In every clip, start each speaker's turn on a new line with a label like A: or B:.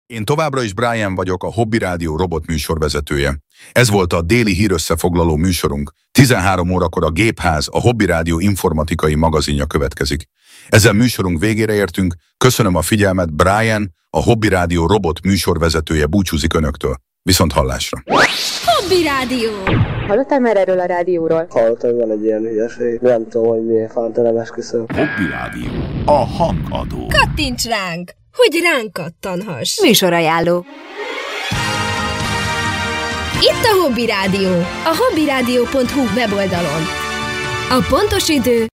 A: Én továbbra is Brian vagyok, a Hobby Rádió robot műsorvezetője. Ez volt a déli hírösszefoglaló műsorunk. 13 órakor a Gépház, a Hobby Rádió informatikai magazinja következik. Ezzel műsorunk végére értünk. Köszönöm a figyelmet, Brian, a Hobby Rádió robot műsorvezetője búcsúzik önöktől. Viszont hallásra.
B: Hobby Rádió!
C: Hallottál már erről a rádióról?
D: Hallottam, hogy van egy ilyen hülyeség. Nem tudom, hogy miért fánt, nem esküszöm.
E: Hobby Rádió. A hangadó.
B: Kattints ránk, hogy ránk kattanhass.
C: Műsorajánló.
B: Itt a Hobby Rádió, a hobbyradio.hu weboldalon. A pontos idő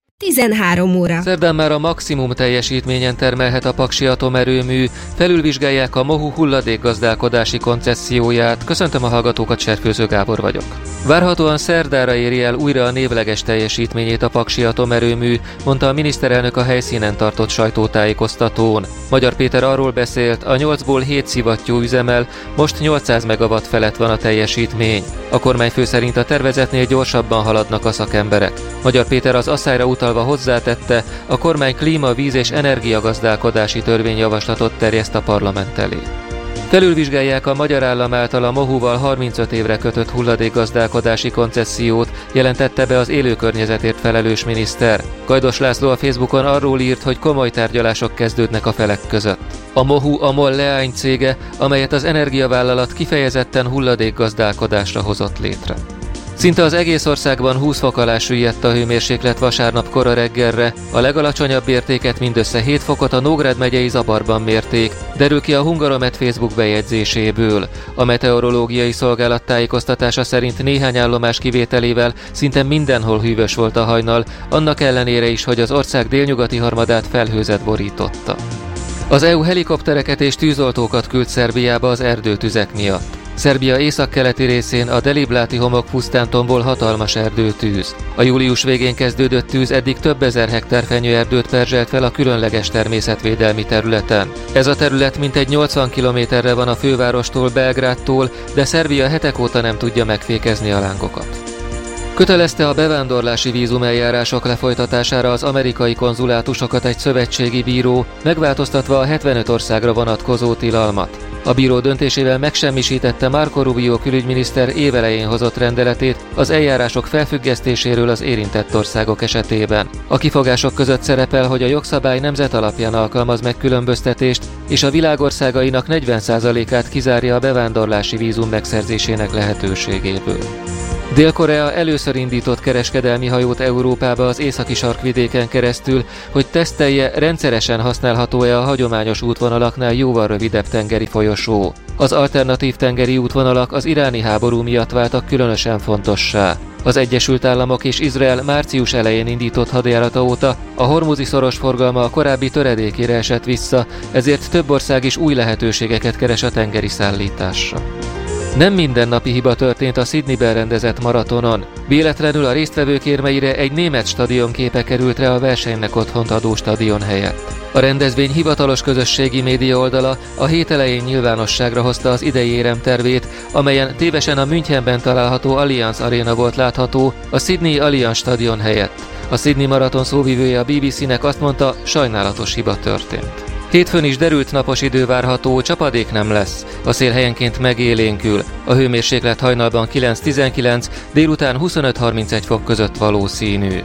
B: 13 óra.
F: Szerdán már a maximum teljesítményen termelhet a Paksi atomerőmű, felülvizsgálják a MOHU hulladékgazdálkodási koncesszióját. Köszöntöm a hallgatókat, Serkőző Gábor vagyok. Várhatóan szerdára éri el újra a névleges teljesítményét a Paksi atomerőmű, mondta a miniszterelnök a helyszínen tartott sajtótájékoztatón. Magyar Péter arról beszélt, a 8-ból 7 szivattyú üzemel, most 800 megawatt felett van a teljesítmény. A kormányfő szerint a tervezetnél gyorsabban haladnak a szakemberek. Magyar Péter az asszályra utalva hozzátette, a kormány klíma, víz és energiagazdálkodási törvényjavaslatot terjeszt a parlament elé. Felülvizsgálják a magyar állam által a MOHU-val 35 évre kötött hulladékgazdálkodási koncessziót, jelentette be az élőkörnyezetért felelős miniszter. Gajdos László a Facebookon arról írt, hogy komoly tárgyalások kezdődnek a felek között. A MOHU a MOL leánycége, amelyet az energiavállalat kifejezetten hulladékgazdálkodásra hozott létre. Szinte az egész országban 20 fok alá süllyedt a hőmérséklet vasárnap kora reggelre, a legalacsonyabb értéket mindössze 7 fokot a Nógrád megyei Zabarban mérték, derül ki a Hungaromet Facebook bejegyzéséből. A meteorológiai szolgálat tájékoztatása szerint néhány állomás kivételével szinte mindenhol hűvös volt a hajnal, annak ellenére is, hogy az ország délnyugati harmadát felhőzet borította. Az EU helikoptereket és tűzoltókat küld Szerbiába az erdőtüzek miatt. Szerbia északkeleti részén a Delibláti homokpusztán tombol hatalmas erdőtűz. A július végén kezdődött tűz eddig több ezer hektár fenyőerdőt perzselt fel a különleges természetvédelmi területen. Ez a terület mintegy 80 kilométerre van a fővárostól, Belgrádtól, de Szerbia hetek óta nem tudja megfékezni a lángokat. Kötelezte a bevándorlási vízumeljárások lefolytatására az amerikai konzulátusokat egy szövetségi bíró, megváltoztatva a 75 országra vonatkozó tilalmat. A bíró döntésével megsemmisítette Marco Rubio külügyminiszter évelején hozott rendeletét az eljárások felfüggesztéséről az érintett országok esetében. A kifogások között szerepel, hogy a jogszabály nemzet alapján alkalmaz megkülönböztetést, és a világországainak 40%-át kizárja a bevándorlási vízum megszerzésének lehetőségéből. Dél-Korea először indított kereskedelmi hajót Európába az északi sarkvidéken keresztül, hogy tesztelje, rendszeresen használható-e a hagyományos útvonalaknál jóval rövidebb tengeri folyosó. Az alternatív tengeri útvonalak az iráni háború miatt váltak különösen fontossá. Az Egyesült Államok és Izrael március elején indított hadjárata óta a hormuzi szoros forgalma a korábbi töredékére esett vissza, ezért több ország is új lehetőségeket keres a tengeri szállításra. Nem mindennapi hiba történt a Sydneyben rendezett maratonon. Véletlenül a résztvevők érmeire egy német stadionképe került rá a versenynek otthont adó stadion helyett. A rendezvény hivatalos közösségi média oldala a hét elején nyilvánosságra hozta az idei éremtervét, amelyen tévesen a Münchenben található Allianz Arena volt látható a Sydney Allianz stadion helyett. A Sydney maraton szóvivője a BBC-nek azt mondta, sajnálatos hiba történt. Hétfőn is derült napos idő várható, csapadék nem lesz. A szél helyenként megélénkül. A hőmérséklet hajnalban 9-19, délután 25-31 fok között valószínű.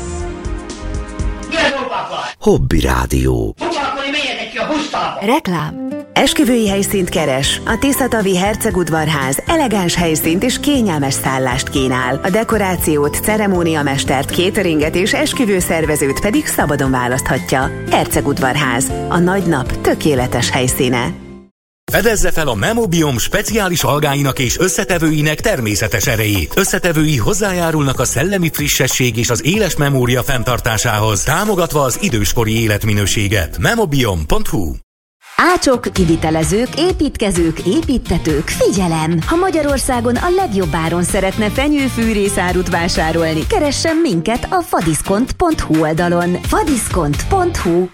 G: Hobby Rádió.
C: Reklám.
G: Esküvői helyszínt keres. A Tiszatavi Hercegudvarház elegáns helyszínt és kényelmes szállást kínál. A dekorációt, ceremóniamestert, cateringet és esküvőszervezőt pedig szabadon választhatja. Hercegudvarház. A nagy nap tökéletes helyszíne.
H: Fedezze fel a Memobiom speciális algáinak és összetevőinek természetes erejét. Összetevői hozzájárulnak a szellemi frissesség és az éles memória fenntartásához, támogatva az időskori életminőséget. Memobiom.hu.
I: Ácsok, kivitelezők, építkezők, építtetők, figyelem! Ha Magyarországon a legjobb áron szeretne fenyőfűrészárut vásárolni, keressen minket a fadiszkont.hu oldalon. fadiszkont.hu.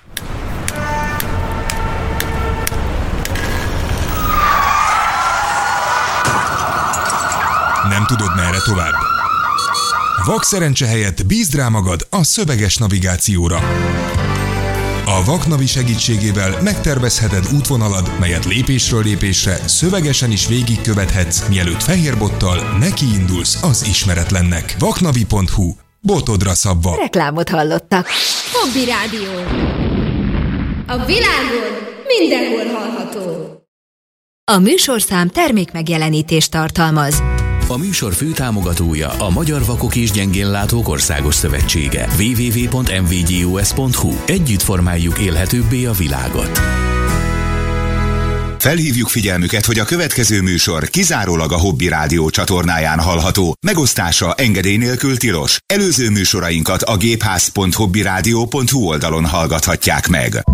J: Nem tudod, merre tovább? Vakszerencse helyett bízd rá magad a szöveges navigációra. A Vaknavi segítségével megtervezheted útvonalad, melyet lépésről lépésre szövegesen is végigkövethetsz, mielőtt fehérbottal nekiindulsz az ismeretlennek. Vaknavi.hu. Botodra szabva.
I: Reklámot hallottak.
B: Hobby Rádió. A világon mindenhol hallható.
I: A műsorszám termékmegjelenítést tartalmaz.
K: A műsor főtámogatója a Magyar Vakok és Gyengénlátók Országos Szövetsége. www.mvgus.hu. Együtt formáljuk élhetőbbé a világot.
L: Felhívjuk figyelmüket, hogy a következő műsor kizárólag a Hobby Rádió csatornáján hallható. Megosztása engedély nélkül tilos. Előző műsorainkat a gépház.hobbyradio.hu oldalon hallgathatják meg.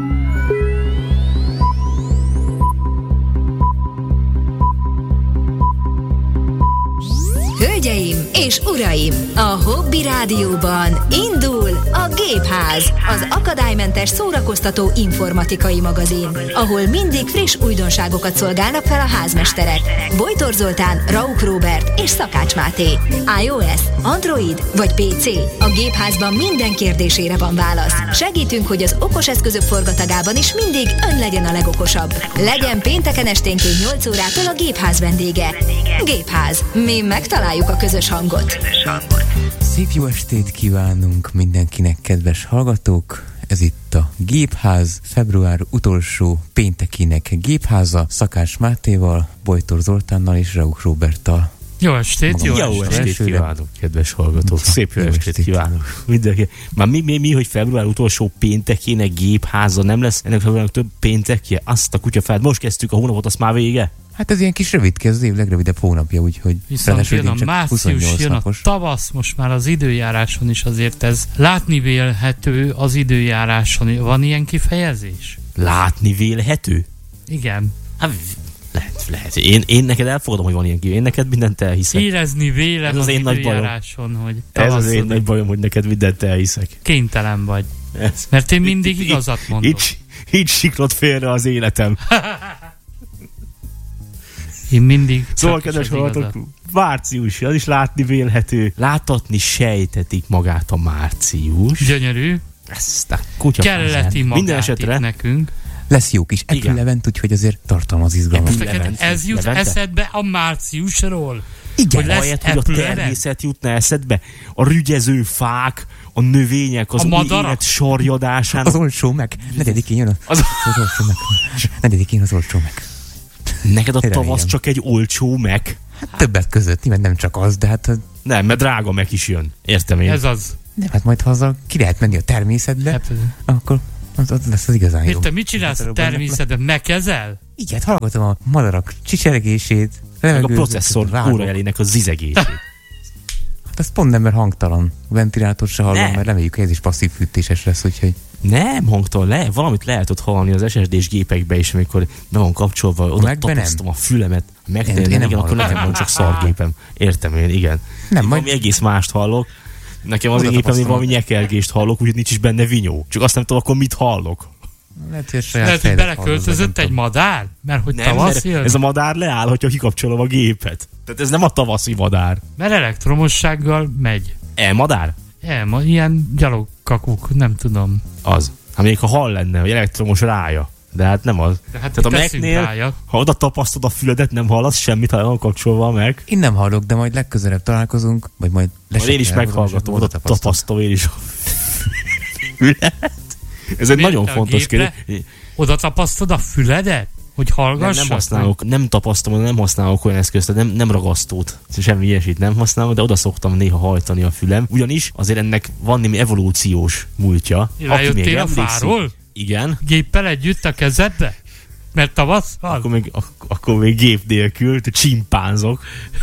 I: Hölgyeim és uraim, a Hobby Rádióban indul a Gépház, az akadálymentes szórakoztató informatikai magazin, ahol mindig friss újdonságokat szolgálnak fel a házmesterek. Bojtor Zoltán, Rauch Róbert és Szakács Máté. iOS, Android vagy PC? A Gépházban minden kérdésére van válasz. Segítünk, hogy az okos eszközök forgatagában is mindig ön legyen a legokosabb. Legyen pénteken esténként 8 órától a Gépház vendége. Gépház. Mi megtaláljuk a közös hangot.
M: Szép jó estét kívánunk mindenkinek, kedves hallgatók! Ez itt a Gépház, február utolsó péntekének Gépháza, Szakács Mátéval, Bojtor Zoltánnal és Rauch Róberttal.
N: Jó estét, jó estét kívánok, kedves hallgatók! Szép jó estét kívánok mindenki. Már mi, hogy február utolsó péntekének Gépháza, nem lesz ennek februárnak több péntekje? Azt a kutyafát, most kezdtük a hónapot, azt már vége?
M: Hát ez ilyen kis rövidke, az év legrövidebb hónapja, úgyhogy...
N: Viszont jön a március, jön a tavasz, most már az időjáráson is azért ez látni vélhető az időjáráson. Van ilyen kifejezés?
O: Látni vélhető?
N: Igen.
O: Hát, lehet. Én neked elfogadom, hogy van ilyen kifejezés. Én neked mindent elhiszek.
N: Érezni vélem az időjáráson, hogy
O: ez az én nagy bajom, hogy neked mindent elhiszek.
N: Kénytelen vagy. Mert én mindig igazat mondok.
O: Így siklott félre az életem.
N: Én mindig...
O: Szóval, kedves hallgatók, március, az is látni vélhető. Láthatni sejtetik magát a március.
N: Gyönyörű.
O: Ezt a kutya.
N: Kelleti magát itt nekünk.
M: Lesz jó kis epülevent, úgyhogy azért tartalmaz izgalmat.
N: Ez jut eszedbe a márciusról?
M: Igen.
O: Hogy lesz hogy a természet jutna eszedbe. A rügyező fák, a növények, az új élet sarjadásán.
M: Az olcsó meg. Negyedikén jön az olcsó meg. Negyedikén az olcsó meg.
O: Neked a tavasz csak egy olcsó meg?
M: Hát többek között, nem csak az, de hát...
O: Nem, mert drága meg is jön. Értem én.
N: Ez az.
M: Nem, hát majd ha azzal ki lehet menni a természetbe, hát, akkor az lesz az igazán jó.
N: Te mit csinálsz a természetben? Mekezel?
M: Igen, hallgatom a madarak csicsergését.
O: Meg a processzor órajelének a zizegését.
M: Hát az pont nem, mert hangtalan. A ventilátor se hallom, mert reméljük, hogy ez is passzív fűtéses lesz, úgyhogy...
O: Nem hangtalan, valamit lehet ott hallani az SSD-s gépekbe is, amikor be van kapcsolva, oda tapasztom a fülemet. Akkor nekem van csak szargépem. Értem én, igen.
M: Nem,
O: valami egész mást hallok. Nekem az én gépem, valami nyekelgést hallok, úgyhogy nincs is benne vinyó. Csak azt nem tudom, akkor mit hallok.
N: Lehet, hogy beleköltözött egy madár? Mert hogy tavasz jön?
O: Ez a madár leáll, hogyha kikapcsolom a gépet. Tehát ez nem a tavaszi madár.
N: Mert elektromossággal megy.
O: Madár?
N: Ilyen gyalogkakuk, nem tudom.
O: Az. Hát még ha hal lenne, hogy elektromos rája. De hát nem az.
N: Tehát a Mac-nél,
O: ha oda tapasztod a füledet, nem hallasz semmit, ha van kapcsolva meg.
M: Én nem hallok, de majd legközelebb találkozunk, vagy majd
O: én is meghallgatom, oda tapasztom én is a füledet. Ez egy nagyon fontos kérdés.
N: Oda tapasztod a füledet? Hogy hallgassak?
O: Nem használok, nem tapasztalom, nem használok olyan eszközt, nem ragasztót, semmi ilyesmit nem használom, de oda szoktam néha hajtani a fülem. Ugyanis azért ennek van némi evolúciós múltja.
N: Lejöttél a fáról?
O: Igen.
N: Géppel együtt a kezedbe? Mert tavasz van?
O: Akkor még gép nélkül, csimpánzok.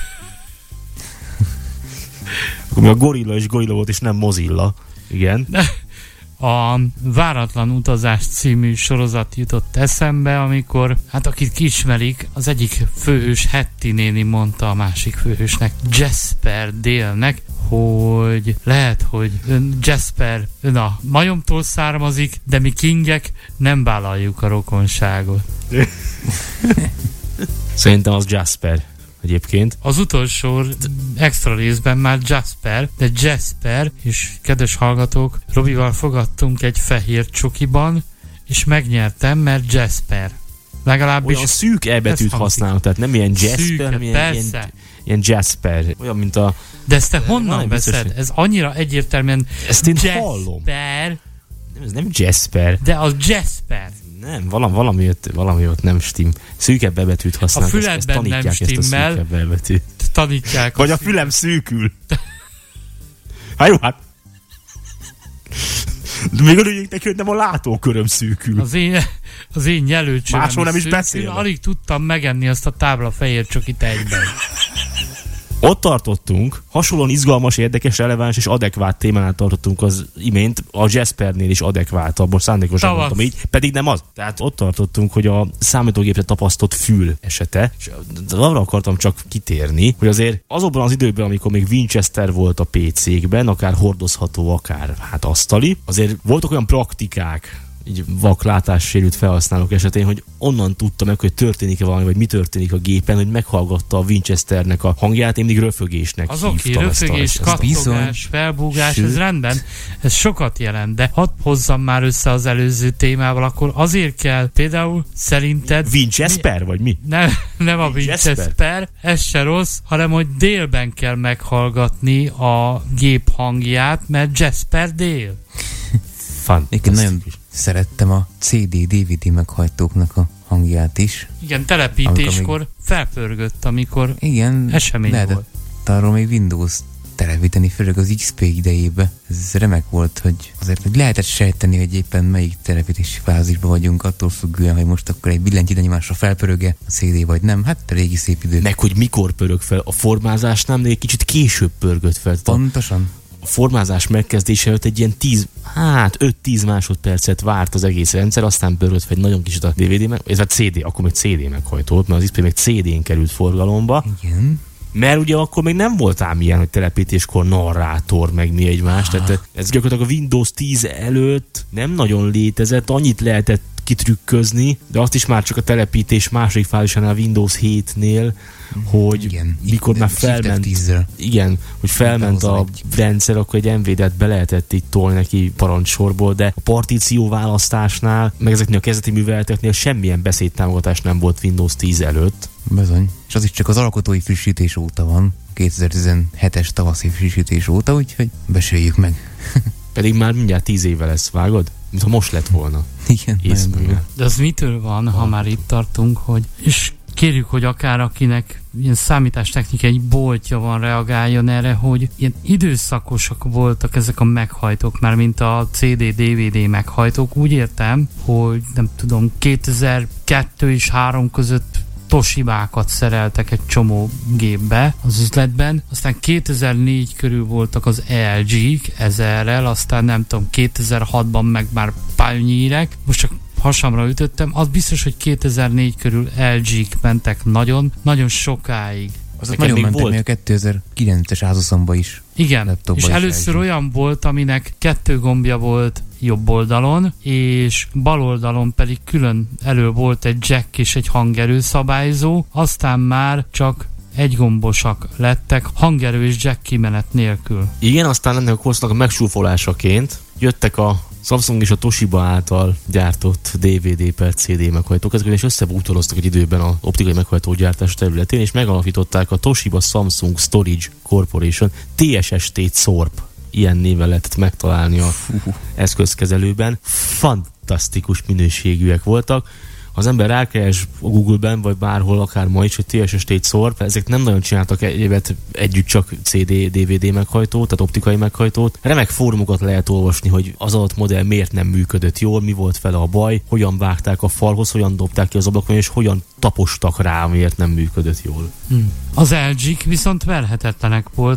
O: Akkor még a gorilla és gorilla volt, és nem Mozilla. Igen.
N: A Váratlan utazás című sorozat jutott eszembe, amikor, hát akit kismerik, az egyik főhős Hetty néni mondta a másik főhősnek, Jasper Dale-nek, hogy lehet, hogy Jasper a majomtól származik, de mi kingek nem vállaljuk a rokonságot.
O: Szerintem az Jasper. egyébként.
N: Az utolsó extra részben már Jasper, de Jasper, és kedves hallgatók, Robival fogadtunk egy fehér csokiban, és megnyertem, mert Jasper. Legalábbis
O: olyan szűk E-betűt használunk, tehát nem ilyen Jasper, hanem ilyen Jasper. Olyan, mint a...
N: De ezt te honnan veszed? Ez annyira egyértelműen
O: ezt én
N: Jasper.
O: hallom. Ez nem Jasper.
N: De az Jasper.
O: Nem, valami ott nem stimm. Szűkebb E-betűt használunk.
N: A füledben nem stimmel. Tanítják.
O: Vagy a fülem szűkül. Hát jó, hát. Még örüljék neki, hogy nem a látóköröm szűkül.
N: Az én nyelőcsőm
O: máshol nem is beszél.
N: Alig tudtam megenni azt a tábla fehér csokit egyben.
O: Ott tartottunk, hasonlóan izgalmas, érdekes, releváns és adekvát témánál tartottunk az imént, a Jaspernél is adekvátabb, most szándékosan mondtam így, pedig nem az. Tehát ott tartottunk, hogy a számítógépre tapasztott fül esete, és arra akartam csak kitérni, hogy azért azokban az időben, amikor még Winchester volt a PC-kben, akár hordozható, akár hát asztali, azért voltak olyan praktikák, így vaklátássérült felhasználók esetén, hogy onnan tudta meg, hogy történik-e valami, vagy mi történik a gépen, hogy meghallgatta a Winchesternek a hangját, én mindig röfögésnek
N: az
O: hívtam.
N: Az röfögés, kattogás, felbúgás, ez rendben, ez sokat jelent, de hadd hozzam már össze az előző témával, akkor azért kell például szerinted...
O: Winchester, vagy mi?
N: Nem a Winchester, ez se rossz, hanem hogy délben kell meghallgatni a gép hangját, mert Jasper dél.
M: Én nagyon szerettem a CD-DVD meghajtóknak a hangját is.
N: Igen, telepítéskor felpörgött, amikor
M: igen,
N: esemény
M: lehetett
N: volt.
M: Arról még Windows telepíteni, főleg az XP idejében. Ez remek volt, hogy azért hogy lehetett sejteni, hogy éppen melyik telepítési fázisban vagyunk, attól függően, hogy most akkor egy billentyűnyomásra felpörög-e a CD vagy nem. Hát a régi szép idő.
O: Meg hogy mikor pörög fel, a formázásnál még egy kicsit később pörgött fel.
M: Pontosan.
O: A formázás megkezdése előtt egy ilyen 5-10 másodpercet várt az egész rendszer, aztán pörgött fel egy nagyon kicsit a DVD meg, ez a CD, akkor még CD meghajtott, mert az XP még CD-n került forgalomba.
M: Igen.
O: Mert ugye akkor még nem volt ám ilyen, hogy telepítéskor narrátor, meg mi egymás, tehát ez gyakorlatilag a Windows 10 előtt nem nagyon létezett, annyit lehetett kitrükközni, de azt is már csak a telepítés második fázisánál Windows 7-nél, hogy
M: igen,
O: mikor már felment, igen, hogy felment a rendszer, akkor egy NVD-t be lehetett itt tolni neki parancsorból, de a partíció választásnál, meg ezeknél a kezdeti műveleteknél semmilyen beszédtámogatás nem volt Windows 10 előtt.
M: Bizony. És az is csak az alkotói frissítés óta van, 2017-es tavaszi frissítés óta, úgyhogy beséljük meg.
O: Pedig már mindjárt 10 éve lesz, vágod? Mintha most lett volna.
M: Igen.
N: De az mitől van, ha már itt tartunk, hogy... És kérjük, hogy akár akinek ilyen számítástechnikai boltja van, reagáljon erre, hogy ilyen időszakosak voltak ezek a meghajtók, már mint a CD-DVD meghajtók. Úgy értem, hogy nem tudom, 2002 és 3 között Toshibákat szereltek egy csomó gépbe az üzletben, aztán 2004 körül voltak az LG-k ezerrel, aztán nem tudom, 2006-ban meg már Pioneerek, most csak hasamra ütöttem, az biztos, hogy 2004 körül LG-k mentek nagyon, nagyon sokáig.
M: Azok nagyon mentek még a 2009-es Asusomba is.
N: Igen, és először olyan volt, aminek 2 gombja volt jobb oldalon, és bal oldalon pedig külön elő volt egy jack és egy hangerő szabályzó, aztán már csak egygombosak lettek, hangerő és jack kimenet nélkül.
O: Igen, aztán ennek a korszaknak a megsúfolásaként jöttek a Samsung és a Toshiba által gyártott DVD per CD meghajtók. Ezek is összebútoroztak egy időben az optikai meghajtógyártás területén, és megalapították a Toshiba Samsung Storage Corporation TSST SORP. Ilyen néven lehetett megtalálni a eszközkezelőben. Fantasztikus minőségűek voltak. Az ember rákeres a Google-ben, vagy bárhol, akár ma is, hogy TSST SORP, ezek nem nagyon csináltak együtt csak CD-DVD meghajtót, tehát optikai meghajtót. Remek fórumokat lehet olvasni, hogy az adott modell miért nem működött jól, mi volt vele a baj, hogyan vágták a falhoz, hogyan dobták ki az ablakon, és hogyan tapostak rá, miért nem működött jól.
N: Az LG-k viszont verhetetlenek voltak,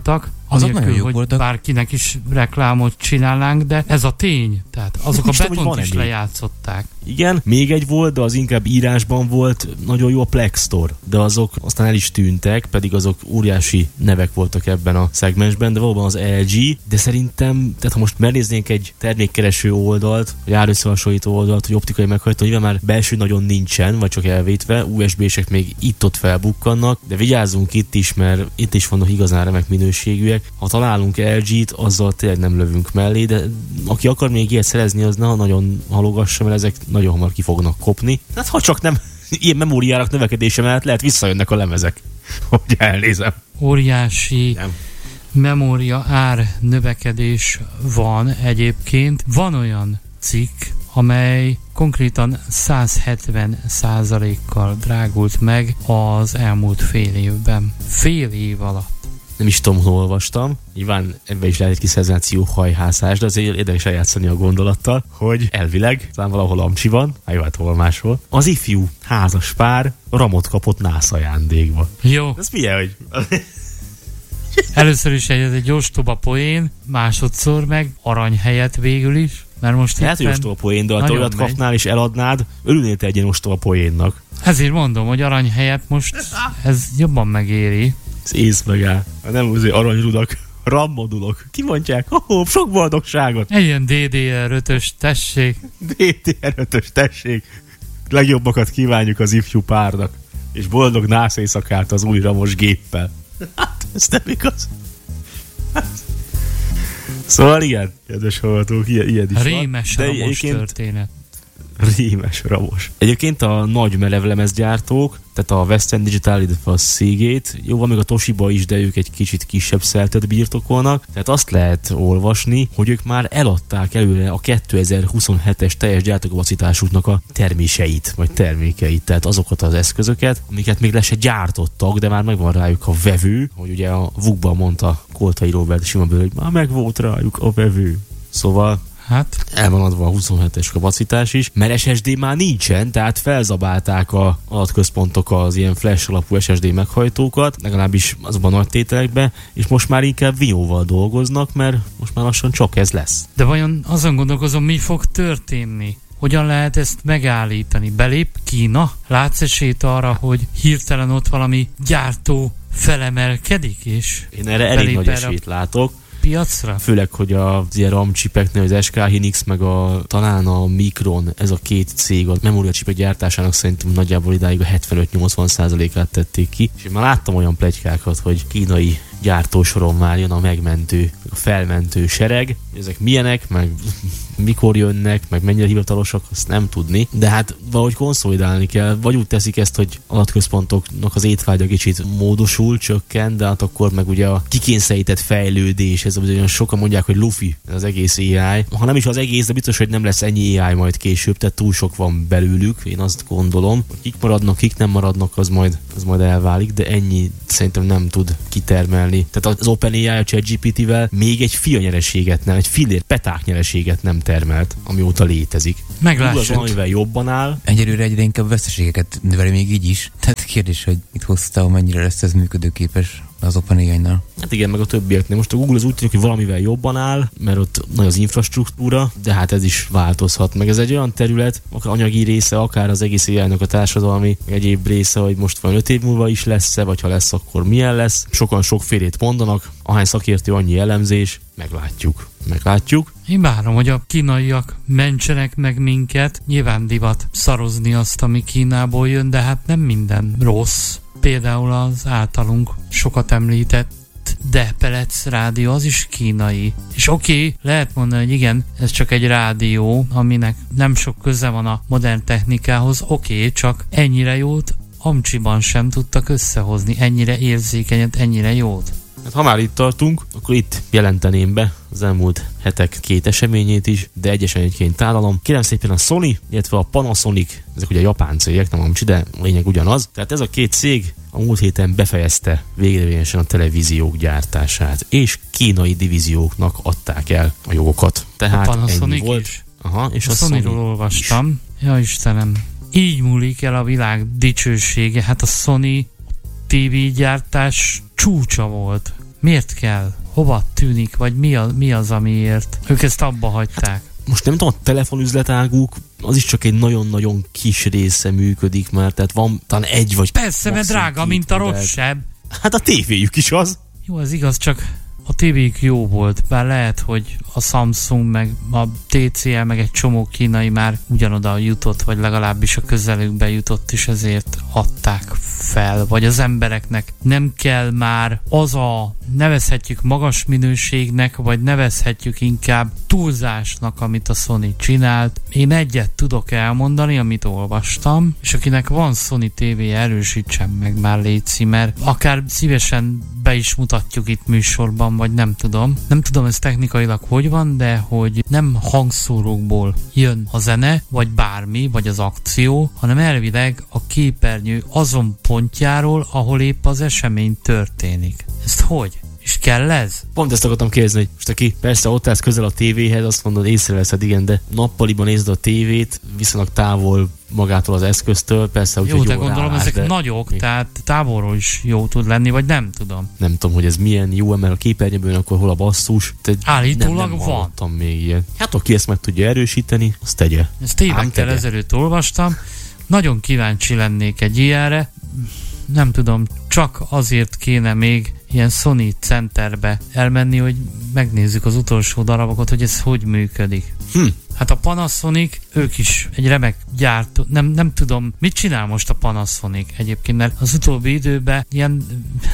N: Azok nagyon jók voltak. Bárkinek is reklámot csinálnánk, de ez a tény. Tehát azok a betont is lejátszották.
O: Igen, még egy volt, de az inkább írásban volt, nagyon jó a Plex Store, de azok aztán el is tűntek, pedig azok óriási nevek voltak ebben a szegmensben, de valóban az LG, de szerintem, tehát ha most megnéznénk egy termékkereső oldalt, vagy árösszehasonlító oldalt, hogy optikai meghajtó, nyilván már belső nagyon nincsen, vagy csak elvétve, USB-sek még itt-ott felbukkannak, de vigyázzunk itt is, mert itt is vannak igazán remek minőségűek. Ha találunk LG-t, azzal tényleg nem lövünk mellé, de aki akar még ilyet szerezni, az ne nagyon halogassa, mert ezek nagyon hamar ki fognak kopni. Hát ha csak nem ilyen memóriárak növekedése mellett lehet visszajönnek a lemezek. Hogy elnézem.
N: Óriási memória ár növekedés van egyébként. Van olyan cikk, amely konkrétan 170%-kal drágult meg az elmúlt fél évben. Fél év alatt.
O: Nem is tudom, hol olvastam. Nyilván ebben is lehet egy kis szenzáció hajhászás, de azért érdekes eljátszani a gondolattal, hogy elvileg, talán valahol Amcsiban, hát hol máshol, az ifjú házas pár ramot kapott nász ajándékba.
N: Jó.
O: Ez milyen, hogy...
N: Először is egy ostoba poén, másodszor meg arany helyett végül is, mert most
O: lehet, hogy ostoba poén, de ha te olyat kapnál és eladnád, örülnél te egy ilyen ostoba poénnak.
N: Ezért mondom, hogy arany helyett most ez jobban megéri.
O: Ez ész megáll. Nem azért aranyrudak, rammodulok. Kimondják, sok boldogságot.
N: Egy ilyen DDR5-ös tessék.
O: DDR5-ös tessék. Legjobbakat kívánjuk az ifjú párnak. És boldog nász éjszakát az új ramos géppel. Hát, ez nem igaz. Szóval igen, kedves hallgatók, ilyen is
N: Rémes
O: van.
N: ramos történet.
O: Rémes ramos. Egyébként a nagy merevlemezgyártók, tehát a Western Digital, illetve a Seagate, jó, van még a Toshiba is, de ők egy kicsit kisebb szeltet birtokolnak, tehát azt lehet olvasni, hogy ők már eladták előre a 2027-es teljes gyártókapacitásuknak a terméseit, vagy termékeit, tehát azokat az eszközöket, amiket még le se gyártottak, de már megvan rájuk a vevő, hogy ugye a VUK-ban mondta Koltai Róbert Simaből, hogy már megvolt rájuk a vevő. Szóval
N: hát
O: el van adva a 27-es kapacitás is, mert SSD már nincsen, tehát felzabálták a adatközpontok az ilyen flash alapú SSD meghajtókat, legalábbis azokban a nagy tételekben, és most már inkább Vinyóval dolgoznak, mert most már lassan csak ez lesz.
N: De vajon azon gondolkozom, mi fog történni? Hogyan lehet ezt megállítani? Belép Kína? Látsz esélyt arra, hogy hirtelen ott valami gyártó felemelkedik, és
O: én erre elég nagy esélyt látok.
N: Piacra?
O: Főleg, hogy az ilyen RAM chipeknél, az SK Hynix, meg talán a Micron, ez a két cég a memóriacsipek gyártásának szerintem nagyjából idáig a 75-80%-át tették ki. És én már láttam olyan pletykákat, hogy kínai gyártósoron már jön a megmentő, a felmentő sereg. Ezek milyenek, meg mikor jönnek, meg mennyire hivatalosak, azt nem tudni. De hát valahogy konszolidálni kell, vagy úgy teszik ezt, hogy adatközpontoknak az étvágya kicsit módosul, csökken, de hát akkor meg ugye a kikényszerített fejlődés, ez olyan sokan mondják, hogy lufi az egész AI. Ha nem is az egész, de biztos, hogy nem lesz ennyi AI majd később, tehát túl sok van belőlük, én azt gondolom. Kik maradnak, kik nem maradnak, az majd elválik, de ennyi szerintem nem tud kitermelni. Tehát az OpenAI a ChatGPT-vel még egy fia nyereséget nem, egy fillér peták nyereséget nem termelt, amióta létezik.
N: Meglássuk.
O: Amivel jobban áll.
M: Egyelőre egyre inkább veszteségeket növeli még így is. Tehát kérdés, hogy itt hosszú távon mennyire lesz ez működőképes az OpenAI-nál.
O: Hát igen, meg a többieknél. Most a Google az úgy tűnik, hogy valamivel jobban áll, mert ott nagy az infrastruktúra, de hát ez is változhat. Meg ez egy olyan terület, akár anyagi része, akár az egész AI-nak a társadalmi egyéb része, hogy most van 5 év múlva is lesz-e, vagy ha lesz, akkor milyen lesz. Sokan sokfélét mondanak, ahány szakértő, annyi elemzés, meglátjuk.
N: Én várom, hogy a kínaiak mentsenek meg minket. Nyilván divat szarozni azt, ami Kínából jön, de hát nem minden rossz. Például az általunk sokat említett Depelec rádió, az is kínai. És oké, lehet mondani, hogy igen, ez csak egy rádió, aminek nem sok köze van a modern technikához, oké, csak ennyire jót Amcsiban sem tudtak összehozni, ennyire érzékenyet, ennyire jót.
O: Hát, ha már itt tartunk, akkor itt jelenteném be az elmúlt hetek két eseményét is, de egy eseményként tálalom. Kérem szépen a Sony, illetve a Panasonic, ezek ugye japán cégek, nem Amcsi, de lényeg ugyanaz. Tehát ez a két cég a múlt héten befejezte véglegesen a televíziók gyártását, és kínai divízióknak adták el a jogokat. Tehát
N: a Panasonic
O: ennyi volt.
N: Is.
O: Aha, és
N: a Sony-ról olvastam. Ja Istenem. Így múlik el a világ dicsősége. Hát a Sony TV gyártás csúcsa volt. Miért kell, hova tűnik, vagy mi az, amiért ők ezt abba hagyták.
O: Most nem tudom, a telefonüzletáguk az is csak egy nagyon-nagyon kis része működik már, tehát van talán egy vagy...
N: Persze, mert drága, mint a rosszabb.
O: Hát a tévéjük is az.
N: Jó, ez igaz, csak a tévéjük jó volt, bár lehet, hogy a Samsung, meg a TCL, meg egy csomó kínai már ugyanoda jutott, vagy legalábbis a közelükbe jutott, és ezért adták fel, vagy az embereknek nem kell már az a, nevezhetjük magas minőségnek, vagy nevezhetjük inkább túlzásnak, amit a Sony csinált. Én egyet tudok elmondani, amit olvastam, és akinek van Sony TV, erősítsen meg már, létszi, mert akár szívesen be is mutatjuk itt műsorban, vagy nem tudom. Nem tudom, ez technikailag hogy van, de hogy nem hangszórókból jön a zene, vagy bármi, vagy az akció, hanem elvileg a képernyő azon pontjáról, ahol épp az esemény történik. Ezt hogy? És kell ez?
O: Pont ezt akartam kérdezni, hogy most aki persze ott állsz közel a tévéhez, azt mondod, észreveszed, igen, de nappaliban nézd a tévét, viszonylag távol magától az eszköztől, persze úgy,
N: jó,
O: hogy
N: de
O: jól
N: gondolom
O: rálás,
N: ezek nagyok, tehát távolról is jó tud lenni, vagy nem tudom.
O: Nem tudom, hogy ez milyen jó, mert a képernyőből akkor hol a basszus.
N: Állítólag
O: nem
N: van.
O: hallottam még ilyen. Hát aki ezt meg tudja erősíteni, azt tegye.
N: Ezt évekkel ezelőtt olvastam. Nagyon kíváncsi lennék egy ilyenre. Nem tudom, csak azért kéne még ilyen Sony Centerbe elmenni, hogy megnézzük az utolsó darabokat, hogy ez hogy működik. Hát a Panasonic, ők is egy remek gyártó, nem tudom, mit csinál most a Panasonic egyébként, mert az utóbbi időben ilyen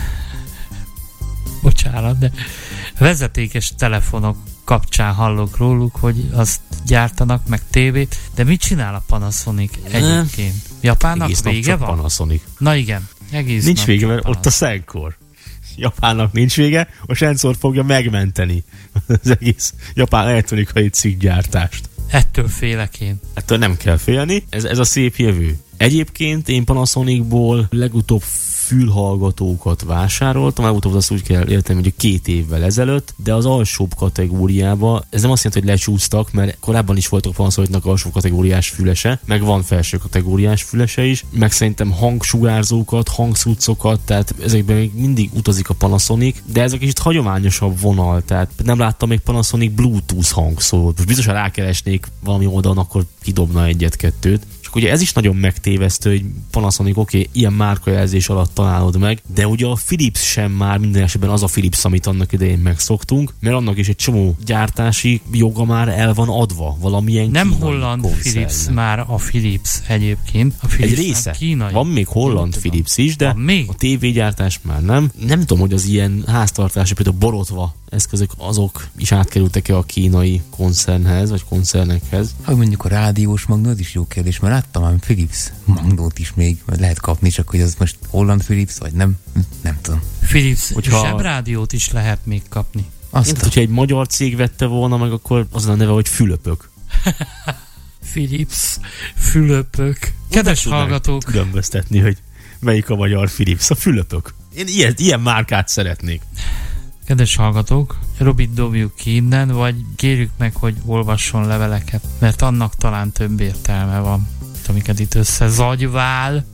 N: bocsánat, de vezetékes telefonok kapcsán hallok róluk, hogy azt gyártanak, meg tévét, de mit csinál a Panasonic egyébként? Japánnak
O: egész
N: vége van?
O: Panasonic.
N: Na igen, egész
O: nincs vége, mert ott a Senkor. Japánnak nincs vége, a Sensor fogja megmenteni az egész japán elektronikai cikkgyártást.
N: Ettől félek én.
O: Ettől nem kell félni, ez a szép jövő. Egyébként én Panasonicból legutóbb fülhallgatókat vásároltam, legutóbb azt úgy kell érteni, hogy 2 évvel ezelőtt, de az alsóbb kategóriába, ez nem azt jelenti, hogy lecsúsztak, mert korábban is voltak Panasonicnak alsó kategóriás fülese, meg van felső kategóriás fülese is, meg szerintem hangsugárzókat, hangcuccokat, tehát ezekben még mindig utazik a Panasonic, de ez egy kicsit hagyományosabb vonal, tehát nem láttam még Panasonic Bluetooth hangszórót. Most biztosan rákeresnék valami oldalon, akkor kidobna 1-2. Ugye ez is nagyon megtévesztő, hogy Panasonic ilyen márkajelzés alatt találod meg, de ugye a Philips sem már minden esetben az a Philips, amit annak idején megszoktunk, mert annak is egy csomó gyártási joga már el van adva valamilyen
N: nem
O: kínai
N: holland
O: koncern.
N: Philips már a Philips egyébként. A Philips
O: egy része.
N: Kínai.
O: Van még holland Philips is, de a tévégyártás már nem. Nem tudom, hogy az ilyen háztartási, például borotva eszközök, azok is átkerültek-e a kínai koncernhez, vagy koncernekhez?
M: Hát mondjuk a rádiós magnó, az is jó kérdés, mert láttam már Philips magnót is még, lehet kapni, csak hogy az most holland Philips, vagy nem tudom.
N: Philips zsebrádiót is lehet még kapni.
O: Hogyha egy magyar cég vette volna meg, akkor az a neve, hogy Fülöpök.
N: Philips, Fülöpök. Kedves hallgatók!
O: Különböztetni, hogy melyik a magyar Philips. A Fülöpök. Én ilyen márkát szeretnék.
N: Kedves hallgatók, Robit dobjuk ki innen, vagy kérjük meg, hogy olvasson leveleket, mert annak talán több értelme van, amiket itt összezagyvál.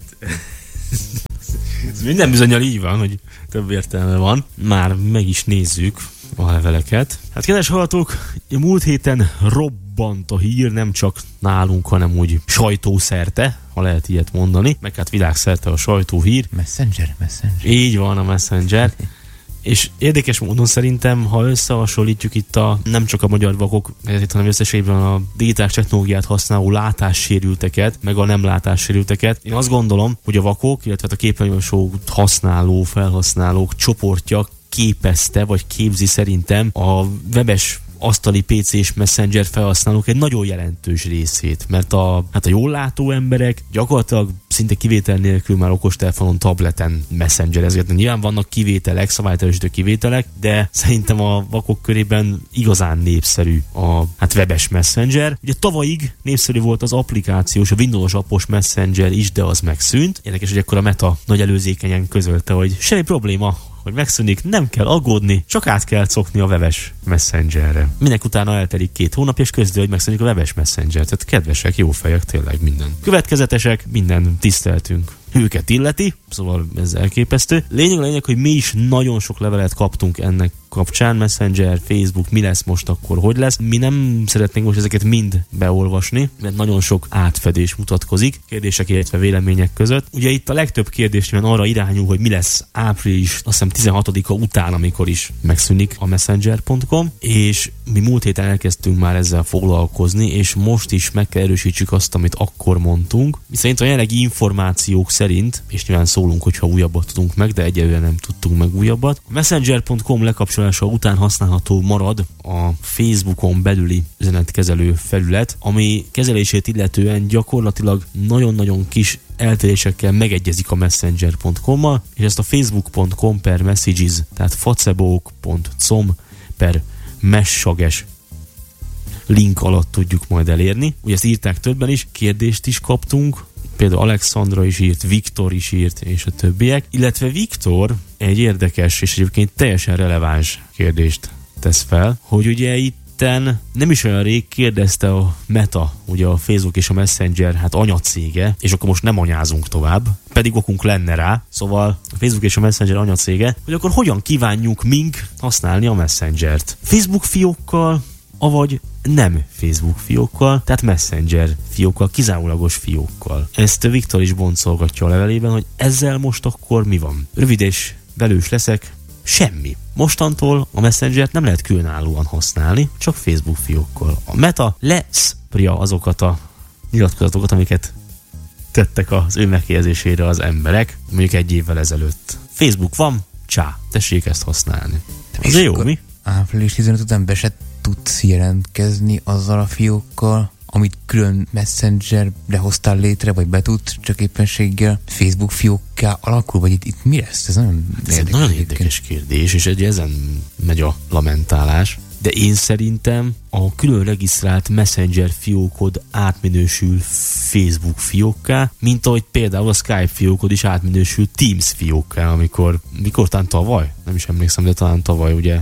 O: Ez minden bizonnyal így van, hogy több értelme van. Már meg is nézzük a leveleket. Hát kedves hallgatók, a múlt héten robbant a hír, nem csak nálunk, hanem úgy sajtószerte, ha lehet ilyet mondani, meg hát világszerte a sajtóhír.
M: Messenger.
O: Így van, a Messenger. És érdekes módon szerintem, ha összehasonlítjuk itt nem csak a magyar vakok, hanem összességében a digitális technológiát használó látássérülteket, meg a nem látássérülteket, én azt gondolom, hogy a vakok, illetve a képernyősót használó, felhasználók csoportja képezte, vagy képzi szerintem a webes asztali PC és Messenger felhasználók egy nagyon jelentős részét, mert a jól látó emberek gyakorlatilag szinte kivétel nélkül már okostelefonon, tableten messengerezgetnek. Nyilván vannak kivételek, szabálytalanító kivételek, de szerintem a vakok körében igazán népszerű a webes Messenger. Ugye tavalyig népszerű volt az applikációs, a Windows appos Messenger is, de az megszűnt. Érdekes, hogy akkor a Meta nagy előzékenyen közölte, hogy semmi probléma, hogy megszűnik, nem kell aggódni, csak át kell szokni a webes Messengerre. Minek utána eltelik 2 hónap, és közül, hogy megszűnik a webes Messenger. Tehát kedvesek, jó fejek, tényleg minden. Következetesek, minden tiszteltünk. Őket illeti, szóval ez elképesztő. Lényeg, hogy mi is nagyon sok levelet kaptunk ennek kapcsán, Messenger, Facebook, mi lesz most akkor, hogy lesz. Mi nem szeretnénk most ezeket mind beolvasni, mert nagyon sok átfedés mutatkozik, kérdések, illetve vélemények között. Ugye itt a legtöbb kérdés arra irányul, hogy mi lesz április, azt hiszem 16-a után, amikor is megszűnik a messenger.com, és mi múlt héten elkezdtünk már ezzel foglalkozni, és most is meg kell erősítsük azt, amit akkor mondtunk. Szerint a jelenlegi információk szerint, és nyilván szólunk, hogyha újabbat tudunk meg, de egyelőre nem tudtunk meg újabbat. A messenger.com lekapcsolása után használható marad a Facebookon belüli üzenetkezelő felület, ami kezelését illetően gyakorlatilag nagyon-nagyon kis eltérésekkel megegyezik a messenger.com-mal, és ezt a facebook.com/messages, tehát facebook.com/messages link alatt tudjuk majd elérni. Ugye ezt írták többen is, kérdést is kaptunk, például Alexandra is írt, Viktor is írt, és a többiek, illetve Viktor egy érdekes és egyébként teljesen releváns kérdést tesz fel, hogy ugye itten nem is olyan rég kérdezte a Meta, ugye a Facebook és a Messenger, hát anyacége, és akkor most nem anyázunk tovább, pedig okunk lenne rá, szóval a Facebook és a Messenger anyacége, hogy akkor hogyan kívánjuk mink használni a Messengert. Facebook fiókkal, avagy nem Facebook fiókkal, tehát Messenger fiókkal, kizárólagos fiókkal. Ezt Viktor is boncolgatja a levelében, hogy ezzel most akkor mi van. Rövid és velős leszek, semmi. Mostantól a Messengert nem lehet különállóan használni, csak Facebook fiókkal. A Meta leszpria azokat a nyilatkozatokat, amiket tettek az ő megkérdezésére az emberek, mondjuk egy évvel ezelőtt. Facebook van, csá, tessék ezt használni. Ez jó, mi?
M: Április 15 után be se tudsz jelentkezni azzal a fiókkal, amit külön Messengerre hoztál létre, vagy betudsz, csak éppenséggel Facebook fiókká alakul, vagy itt mi lesz? Ez
O: nagyon érdekes kérdés, és ezen megy a lamentálás. De én szerintem a külön regisztrált Messenger fiókod átminősül Facebook fiókká, mint ahogy például a Skype fiókod is átminősül Teams fiókká, mikor talán tavaly? Nem is emlékszem, de talán tavaly ugye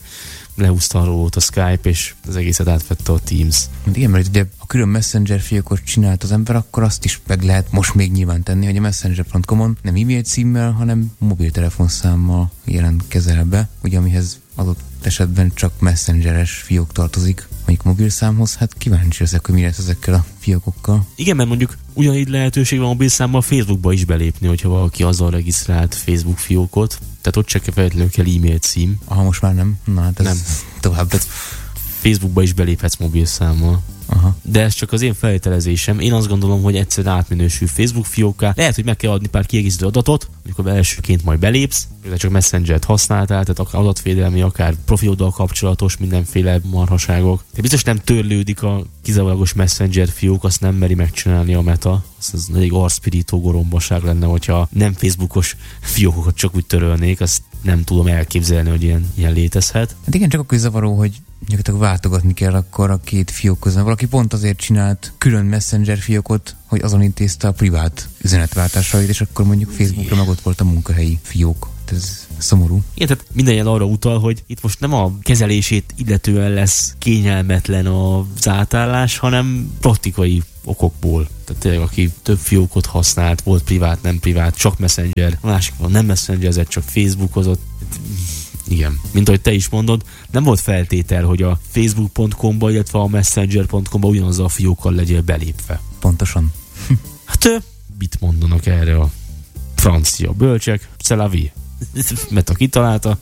O: lehúzta róla a Skype, és az egészet átvette a Teams.
M: Igen, mert ugye a külön Messenger fiókot csinált az ember, akkor azt is meg lehet most még nyilván tenni, hogy a messenger.com-on nem e-mail címmel, hanem mobiltelefonszámmal jelentkezel be, ugye amihez adott esetben csak messengeres fiók tartozik, mondjuk mobilszámhoz, hát kíváncsi leszek, hogy mi lesz ezekkel a fiókokkal.
O: Igen, mert mondjuk ugyanígy lehetőség van mobilszámmal Facebookba is belépni, hogyha valaki azzal regisztrált Facebook fiókot, tehát ott csak feltétlenül kell e-mail cím.
M: Aha, most már nem. Na, hát ez nem. Tovább.
O: Tehát Facebookba is beléphetsz mobilszámmal.
M: Aha.
O: De ez csak az én feltételezésem. Én azt gondolom, hogy egyszerűen átminősül Facebook fiókká. Lehet, hogy meg kell adni pár kiegészítő adatot, amikor elsőként majd belépsz, például csak Messengert használtál, tehát akár adatvédelmi, akár profiloddal kapcsolatos mindenféle marhaságok. De biztos nem törlődik a kizárólagos Messenger fiók, azt nem meri megcsinálni a Meta. Ez elég arcpirító gorombaság lenne, hogyha nem Facebookos fiókokat csak úgy törölnék, azt nem tudom elképzelni, hogy ilyen létezhet.
M: Hát igen, csak akkor zavaró, hogy gyakorlatilag váltogatni kell akkor a két fiók közben. Valaki pont azért csinált külön Messenger fiókot, hogy azon intézte a privát üzenetváltásait, és akkor mondjuk Facebookra meg ott volt a munkahelyi fiók. Ez szomorú.
O: Igen, tehát minden ilyen arra utal, hogy itt most nem a kezelését illetően lesz kényelmetlen az átállás, hanem praktikai okokból. Tehát tényleg, aki több fiókot használt, volt privát, nem privát, csak Messenger, a másik van nem Messengerzett, csak Facebookozott. Igen, mint ahogy te is mondod, nem volt feltétel, hogy a facebook.com-ba, illetve a messenger.com-ba ugyanazzal a fiókkal legyél belépve.
M: Pontosan.
O: Hát mit mondanak erre a francia bölcsek? C'est la vie. Meta kitalálta.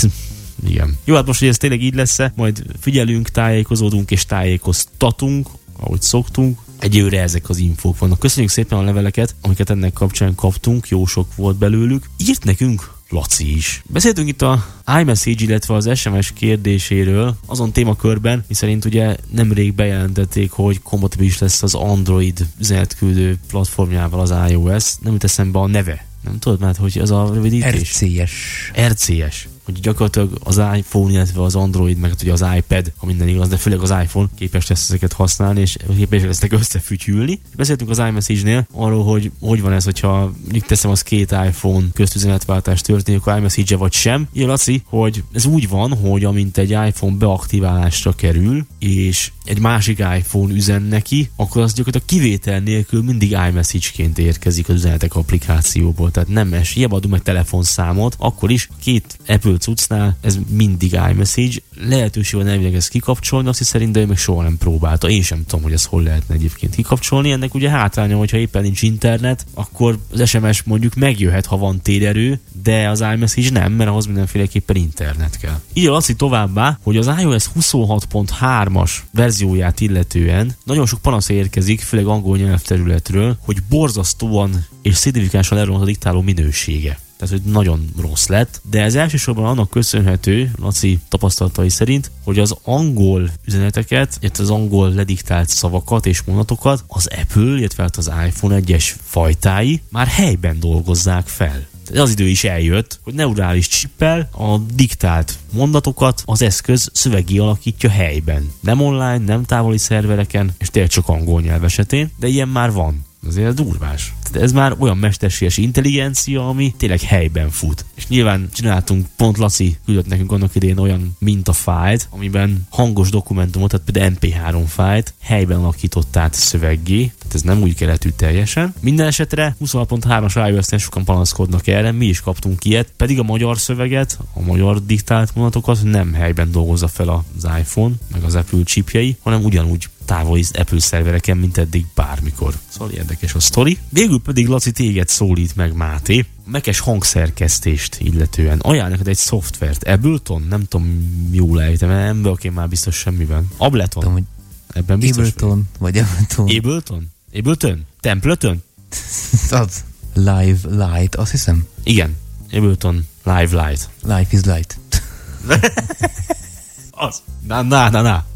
O: Igen. Jó, hát most, hogy ez tényleg így lesz-e, majd figyelünk, tájékozódunk és tájékoztatunk, ahogy szoktunk. Egyőre ezek az infók vannak. Köszönjük szépen a leveleket, amiket ennek kapcsán kaptunk, jó sok volt belőlük. Írt nekünk Laci is. Beszéltünk itt a iMessage, illetve az SMS kérdéséről azon témakörben, miszerint ugye nemrég bejelentették, hogy kompatibilis lesz az Android üzenetküldő platformjával az iOS. Nem jut eszembe a neve. Nem tudod már, hogy az a rövidítés? RCS. Hogy gyakorlatilag az iPhone, illetve az Android, meg ugye az iPad, ha minden igaz, de főleg az iPhone képes lesz ezeket használni, és képesek lesznek összefütyülni. Beszéltünk az iMessage-nél arról, hogy van ez, hogyha teszem az két iPhone köztüzenetváltás történik, akkor iMessage-e vagy sem. Ilyen Laci, hogy ez úgy van, hogy amint egy iPhone beaktiválásra kerül, és egy másik iPhone üzen neki, akkor az gyakorlatilag kivétel nélkül mindig iMessage-ként érkezik az üzenetek applikációból. Tehát nem hiába adunk meg telefonszámot, akkor is két Apple Apple cuccnál ez mindig iMessage. Lehetőség van elvileg ezt kikapcsolni, azt szerint, de ő meg soha nem próbálta. Én sem tudom, hogy ezt hol lehetne egyébként kikapcsolni. Ennek ugye hátránya, hogyha éppen nincs internet, akkor az SMS mondjuk megjöhet, ha van térerő, de az iMessage nem, mert ahhoz mindenféleképpen internet kell. Így Laci továbbá, hogy az iOS 26.3-as verzióját illetően nagyon sok panasz érkezik, főleg angol nyelvterületről, hogy borzasztóan és szignifikánsan leromlott a diktáló minősége. Tehát, hogy nagyon rossz lett, de ez elsősorban annak köszönhető, Laci tapasztalatai szerint, hogy az angol üzeneteket, illetve az angol lediktált szavakat és mondatokat az Apple, illetve az iPhone egyes fajtái már helyben dolgozzák fel. Az idő is eljött, hogy neurális csippel a diktált mondatokat az eszköz szöveggé alakítja helyben. Nem online, nem távoli szervereken, és tényleg csak angol nyelv esetén, de ilyen már van. Azért durvás. Ez már olyan mesterséges intelligencia, ami tényleg helyben fut. És nyilván csináltunk, pont Laci küldött nekünk annak idején olyan mintafájlt, amiben hangos dokumentumot, tehát például MP3 fájlt helyben alakított át szöveggé, tehát ez nem úgy keletű teljesen. Minden esetre 26.3-as iOS-en sokan panaszkodnak erre, mi is kaptunk ilyet, pedig a magyar szöveget, a magyar diktált mondatokat nem helyben dolgozza fel az iPhone, meg az Apple chipjei, hanem ugyanúgy távoli Apple szervereken, mint eddig bármikor. Szóval érdekes a sztori. Végül pedig Laci téged szólít meg, Máté. Mac-es hangszerkesztést illetően. Ajánl neked egy szoftvert. Ableton? Nem tudom, jól ejtem, nem vagyok én már biztos semmiben. Ableton?
M: Tudom, hogy
O: ebben biztos
M: Ableton, vagy Ableton.
O: Ableton? Ableton? Templeton?
M: Az. Live Light, azt hiszem.
O: Igen. Ableton Live Light.
M: Life is light.
O: Az. Na.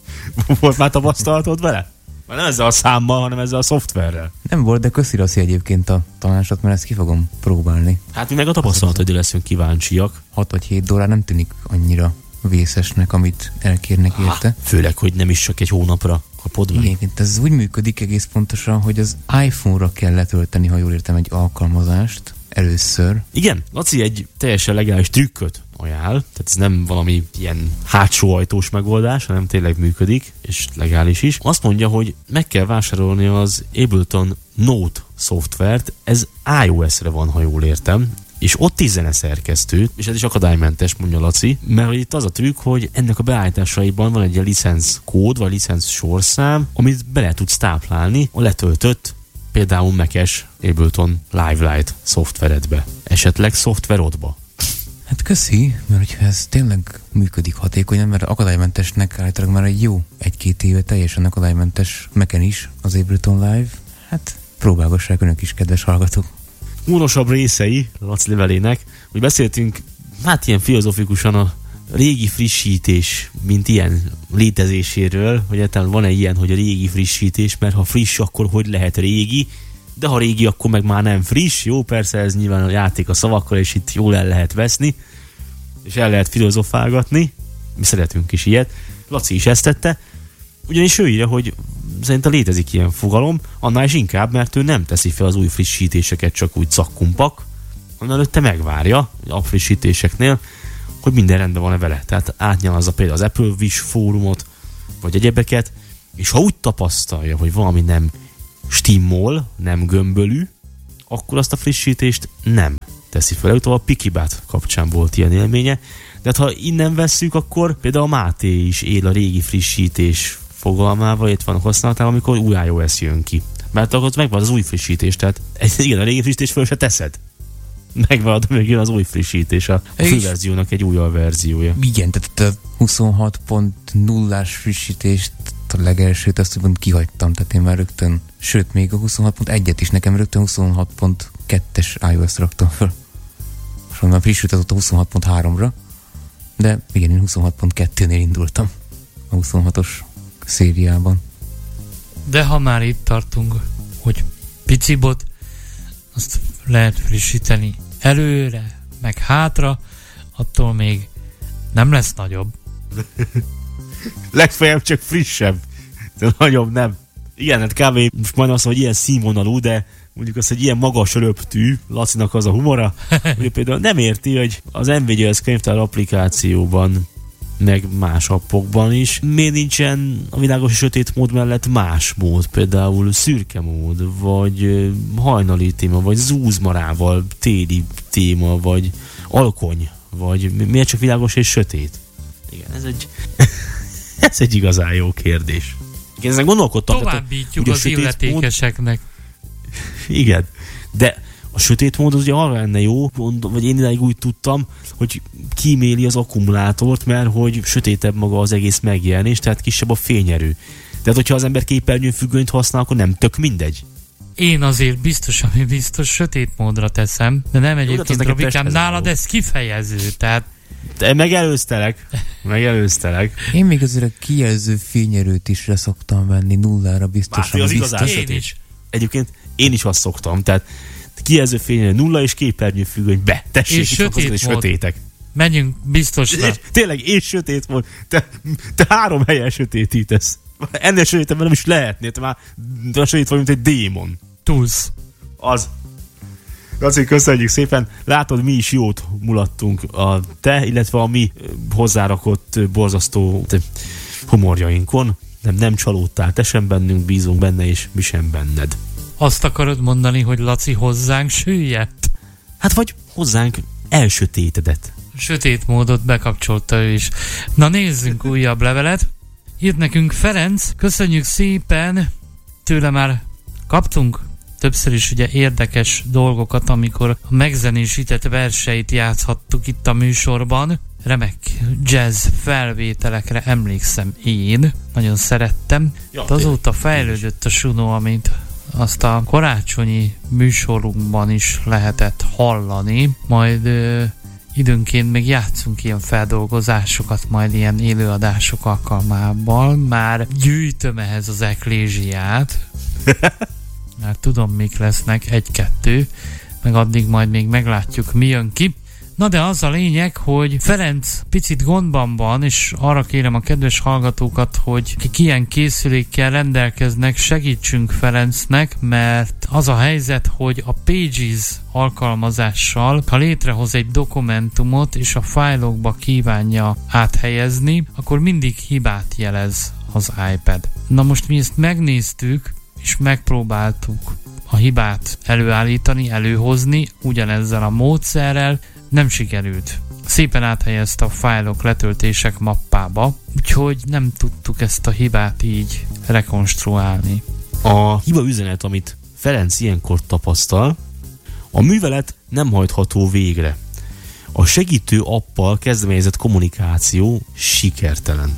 O: Volt már tapasztalatod vele? Már nem ezzel a számmal, hanem ezzel a szoftverrel.
M: Nem volt, de köszi Rassi egyébként a tanácsot, mert ezt ki fogom próbálni.
O: Hát mi meg a tapasztalatodra leszünk kíváncsiak.
M: 6 vagy 7 dollár nem tűnik annyira vészesnek, amit elkérnek érte.
O: Főleg, hogy nem is csak egy hónapra kapod meg.
M: Igen, ez úgy működik egész pontosan, hogy az iPhone-ra kell letölteni, ha jól értem, egy alkalmazást először.
O: Igen, Laci egy teljesen legális trükköt ajánl, tehát ez nem valami ilyen hátsó ajtós megoldás, hanem tényleg működik, és legális is. Azt mondja, hogy meg kell vásárolni az Ableton Note szoftvert, ez iOS-re van, ha jól értem, és ott 10 zeneszerkesztő, és ez is akadálymentes, mondja Laci, mert itt az a trükk, hogy ennek a beállításaiban van egy ilyen licenc kód, vagy licenc sorszám, amit bele tudsz táplálni a letöltött például Mac-es Ableton Live Light szoftveredbe, esetleg szoftverodba.
M: Hát köszi, mert hogyha ez tényleg működik hatékonyan, mert akadálymentesnek általában már egy jó 1-2 éve teljesen akadálymentes Mac-en is az Ableton Live, hát próbálgassák önök is, kedves hallgatók.
O: Únosabb részei Laci levelének, hogy beszéltünk hát ilyen filozofikusan a régi frissítés, mint ilyen létezéséről, hogy egyáltalán van-e ilyen, hogy a régi frissítés, mert ha friss, akkor hogy lehet régi, de ha régi, akkor meg már nem friss. Jó, persze ez nyilván a játék a szavakkal, és itt jól el lehet veszni, és el lehet filozofálgatni. Mi szeretünk is ilyet. Laci is ezt tette. Ugyanis ő írja, hogy szerintem létezik ilyen fogalom, annál is inkább, mert ő nem teszi fel az új frissítéseket csak úgy cakkumpak, hanem előtte megvárja a frissítéseknél, hogy minden rendben van-e vele. Tehát átnyalazza például az Apple Wish fórumot, vagy egyebeket, és ha úgy tapasztalja, hogy valami nem stimmol, nem gömbölű, akkor azt a frissítést nem teszi fel. Utána a Pikibat kapcsán volt ilyen élménye, de hát, ha innen vesszük, akkor például a Máté is él a régi frissítés fogalmával, itt van a használatával, amikor új iOS jön ki. Mert akkor megvan az új frissítés, tehát igen, a régi frissítés föl se teszed. Megvan, még jön az új frissítés, a főverziónak egy újabb verziója.
M: Igen, tehát a 26.0-ás frissítést, a legelsőt azt úgymond kihagytam, tehát én már rögtön, sőt, még a 26.1-et is nekem rögtön 26.2-es iOS raktam föl. És onnan frissült a 26.3-ra, de igen, én 26.2-nél indultam a 26-os szériában.
N: De ha már itt tartunk, hogy picibot, azt lehet frissíteni előre, meg hátra, attól még nem lesz nagyobb.
O: Legfeljebb csak frissebb, de nagyobb nem. Igen, hát kb. Most majd azt, hogy ilyen színvonalú, de mondjuk azt, hogy ilyen magas röptű, Lacinak az a humora, hogy például nem érti, hogy az NVIDIA könyvtár applikációban, meg más appokban is, miért nincsen a világos és sötét mód mellett más mód, például szürke mód, vagy hajnali téma, vagy zúzmarával téli téma, vagy alkony, Vagy miért csak világos és sötét? Igen, ez egy igazán jó kérdés. Igen, ezen gondolkodtam.
N: Továbbítjuk az illetékeseknek.
O: Igen, de a sötét mód az ugye arra lenne jó, vagy én idáig úgy tudtam, hogy kíméli az akkumulátort, mert hogy sötétebb maga az egész megjelenés, tehát kisebb a fényerő. Tehát, hogyha az ember képernyőn függönyt használ, akkor nem tök mindegy.
N: Én azért biztos sötét módra teszem, de nem egyébként, Robikám, nálad ez kifejező, tehát...
O: De megelőztelek.
M: Én még azért a kijelző fényerőt is le szoktam venni nullára biztosan.
O: Az igazán sötét. Egyébként én is azt szoktam, tehát kijelző fényerő 0 és képernyő függöny be. Tessék, és sötétek.
N: Menjünk biztosra.
O: Tényleg, és sötét volt. Te 3 helyen sötétítesz. Ennél sötétebben nem is lehetnél. Te már sötét vagy, mint egy démon.
N: Túlsz.
O: Az. Laci, köszönjük szépen. Látod, mi is jót mulattunk a te, illetve a mi hozzárakott borzasztó humorjainkon. Nem csalódtál, te sem bennünk, bízunk benne, és mi sem benned.
N: Azt akarod mondani, hogy Laci hozzánk süllyedt?
O: Hát vagy hozzánk elsötétedett.
N: Sötét módot bekapcsolta ő is. Na nézzünk újabb levelet. Írt nekünk Ferenc, köszönjük szépen. Tőle már kaptunk többször is ugye érdekes dolgokat, amikor a megzenésített verseit játszhattuk itt a műsorban. Remek jazz felvételekre emlékszem én. Nagyon szerettem. Ja, azóta fejlődött a sunó, amit azt a karácsonyi műsorunkban is lehetett hallani. Majd időnként még játszunk ilyen feldolgozásokat, majd ilyen élőadások alkalmával. Már gyűjtöm ehhez az eklézsiát. Már tudom, mik lesznek, 1-2, meg addig majd még meglátjuk, mi jön ki. Na de az a lényeg, hogy Ferenc picit gondban van, és arra kérem a kedves hallgatókat, hogy kik ilyen készülékkel rendelkeznek, segítsünk Ferencnek, mert az a helyzet, hogy a Pages alkalmazással, ha létrehoz egy dokumentumot, és a fájlokba kívánja áthelyezni, akkor mindig hibát jelez az iPad. Na most mi ezt megnéztük, és megpróbáltuk a hibát előállítani, előhozni, ugyanezzel a módszerrel, nem sikerült. Szépen áthelyezte a fájlok letöltések mappába, úgyhogy nem tudtuk ezt a hibát így rekonstruálni.
O: A hiba üzenet, amit Ferenc ilyenkor tapasztal, a művelet nem hajtható végre. A segítő appal kezdeményezett kommunikáció sikertelen.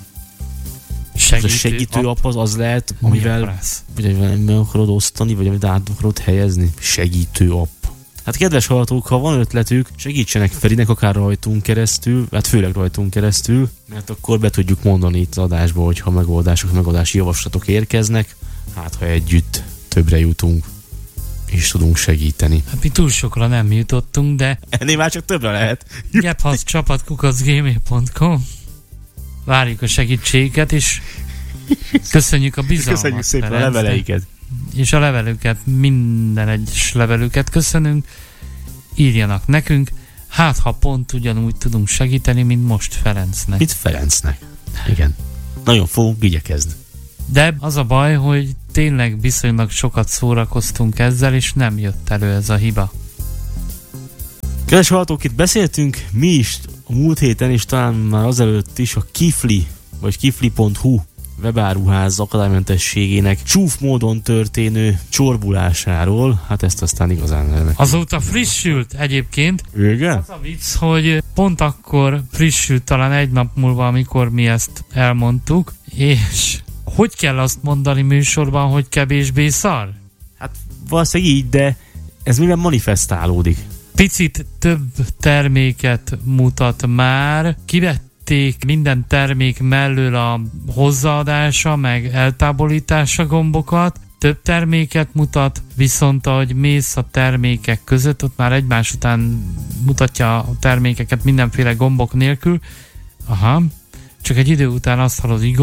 O: A segítő app az lehet, amivel meg akarod osztani, vagy amit át akarod helyezni. Segítő app. Hát kedves hallgatók, ha van ötletük, segítsenek Ferinek akár rajtunk keresztül, hát főleg rajtunk keresztül, mert akkor be tudjuk mondani itt az adásba, hogyha megoldási javaslatok érkeznek, hát ha együtt többre jutunk, és tudunk segíteni.
N: Hát mi túl sokra nem jutottunk, de...
O: Ennél már csak többre lehet.
N: Gebhasz@gmail.com. Várjuk a segítséget, és köszönjük a bizalmat.
O: Köszönjük szépen a leveleiket.
N: És a levelüket, minden egyes levelüket köszönünk. Írjanak nekünk, hát ha pont ugyanúgy tudunk segíteni, mint most Ferencnek.
O: Mint Ferencnek. Igen. Nagyon fogunk igyekezni.
N: De az a baj, hogy tényleg viszonylag sokat szórakoztunk ezzel, és nem jött elő ez a hiba.
O: Kedves hallgatók, itt beszéltünk mi is a múlt héten, és talán már azelőtt is a Kifli, vagy kifli.hu webáruház akadálymentességének csúf módon történő csorbulásáról. Hát ezt aztán igazán remek.
N: Azóta frissült egyébként.
O: Igen?
N: Az a vicc, hogy pont akkor frissült, talán egy nap múlva, amikor mi ezt elmondtuk, és hogy kell azt mondani műsorban, hogy kevésbé szar?
O: Hát valószínűleg így, de ez mivel manifestálódik?
N: Picit több terméket mutat már, kivették minden termék mellől a hozzáadása, meg eltávolítása gombokat, több terméket mutat, viszont ahogy mész a termékek között, ott már egymás után mutatja a termékeket mindenféle gombok nélkül. Aha, csak egy idő után azt hallod, hogy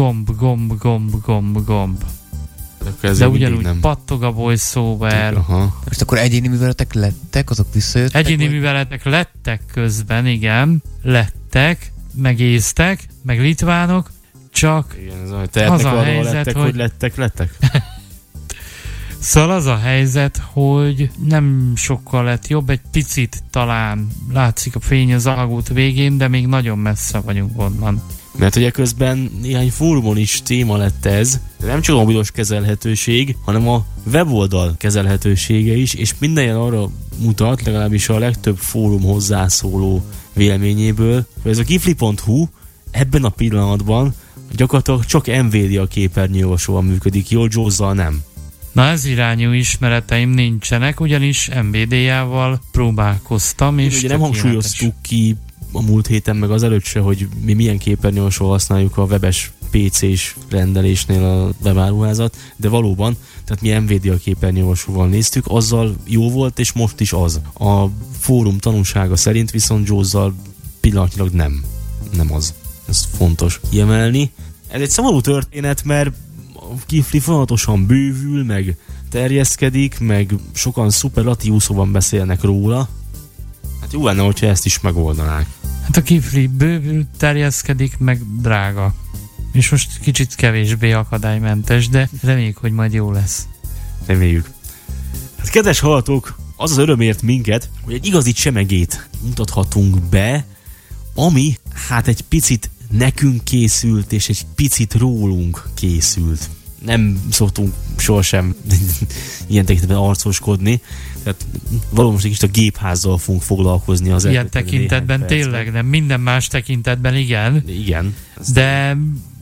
N: gomb. De ugyanúgy pattog a voice-over.
M: Most akkor egyéni műveletek lettek, azok visszajöttek?
N: Egyéni műveletek lettek közben, igen. Lettek, meg észtek, meg litvánok, csak
O: igen, az a helyzet,
N: lettek,
O: hogy lettek.
N: Szóval az a helyzet, hogy nem sokkal lett jobb, egy picit talán látszik a fény az alagút végén, de még nagyon messze vagyunk onnan.
O: Mert ugye közben néhány fórumon is téma lett ez, de nem csak a mobilos kezelhetőség, hanem a weboldal kezelhetősége is, és minden jel arra mutat, legalábbis a legtöbb fórum hozzászóló véleményéből, hogy ez a gifli.hu ebben a pillanatban gyakorlatilag csak Nvidia képernyőolvasóval működik jól, JAWS-zal nem.
N: Na ez irányú ismereteim nincsenek, ugyanis Nvidia-val próbálkoztam, és
O: ugye nem hangsúlyoztuk ki a múlt héten meg az előtt se, hogy mi milyen képernyőolvasóval használjuk a webes PC-s rendelésnél a webáruházat, de valóban, tehát mi Nvidia képernyőolvasóval néztük, azzal jó volt, és most is az. A fórum tanúsága szerint viszont JAWS-zal pillanatnyilag nem az. Ez fontos kiemelni. Ez egy szomorú történet, mert a Gifli folyamatosan bővül, meg terjeszkedik, meg sokan szuperlatív szóban beszélnek róla. Hát jó lenne, hogyha ezt is megoldanák.
N: Hát a Gifli bővül, terjeszkedik, meg drága. És most kicsit kevésbé akadálymentes, de reméljük, hogy majd jó lesz.
O: Reméljük. Hát kedves hallgatók, az örömért minket, hogy egy igazi csemegét mutathatunk be, ami hát egy picit nekünk készült, és egy picit rólunk készült. Nem szoktunk sohasem ilyen tekintetben arcoskodni, tehát valóban most egy kicsit a gépházzal fogunk foglalkozni az
N: ilyen tekintetben tényleg nem, minden más tekintetben igen.
O: Igen.
N: De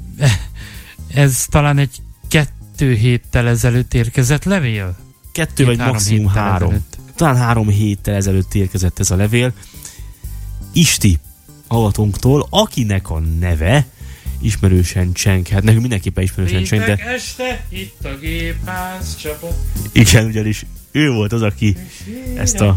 N: ez talán egy 2 héttel ezelőtt érkezett levél?
O: 2 vagy maximum 3. Talán 3 héttel ezelőtt érkezett ez a levél. Isti hallgatónktól, akinek a neve ismerősen cseng, hát nekünk mindenképpen ismerősen cseng, de...
N: este itt a gépház csapott.
O: Igen, ugyanis ő volt az, aki ezt a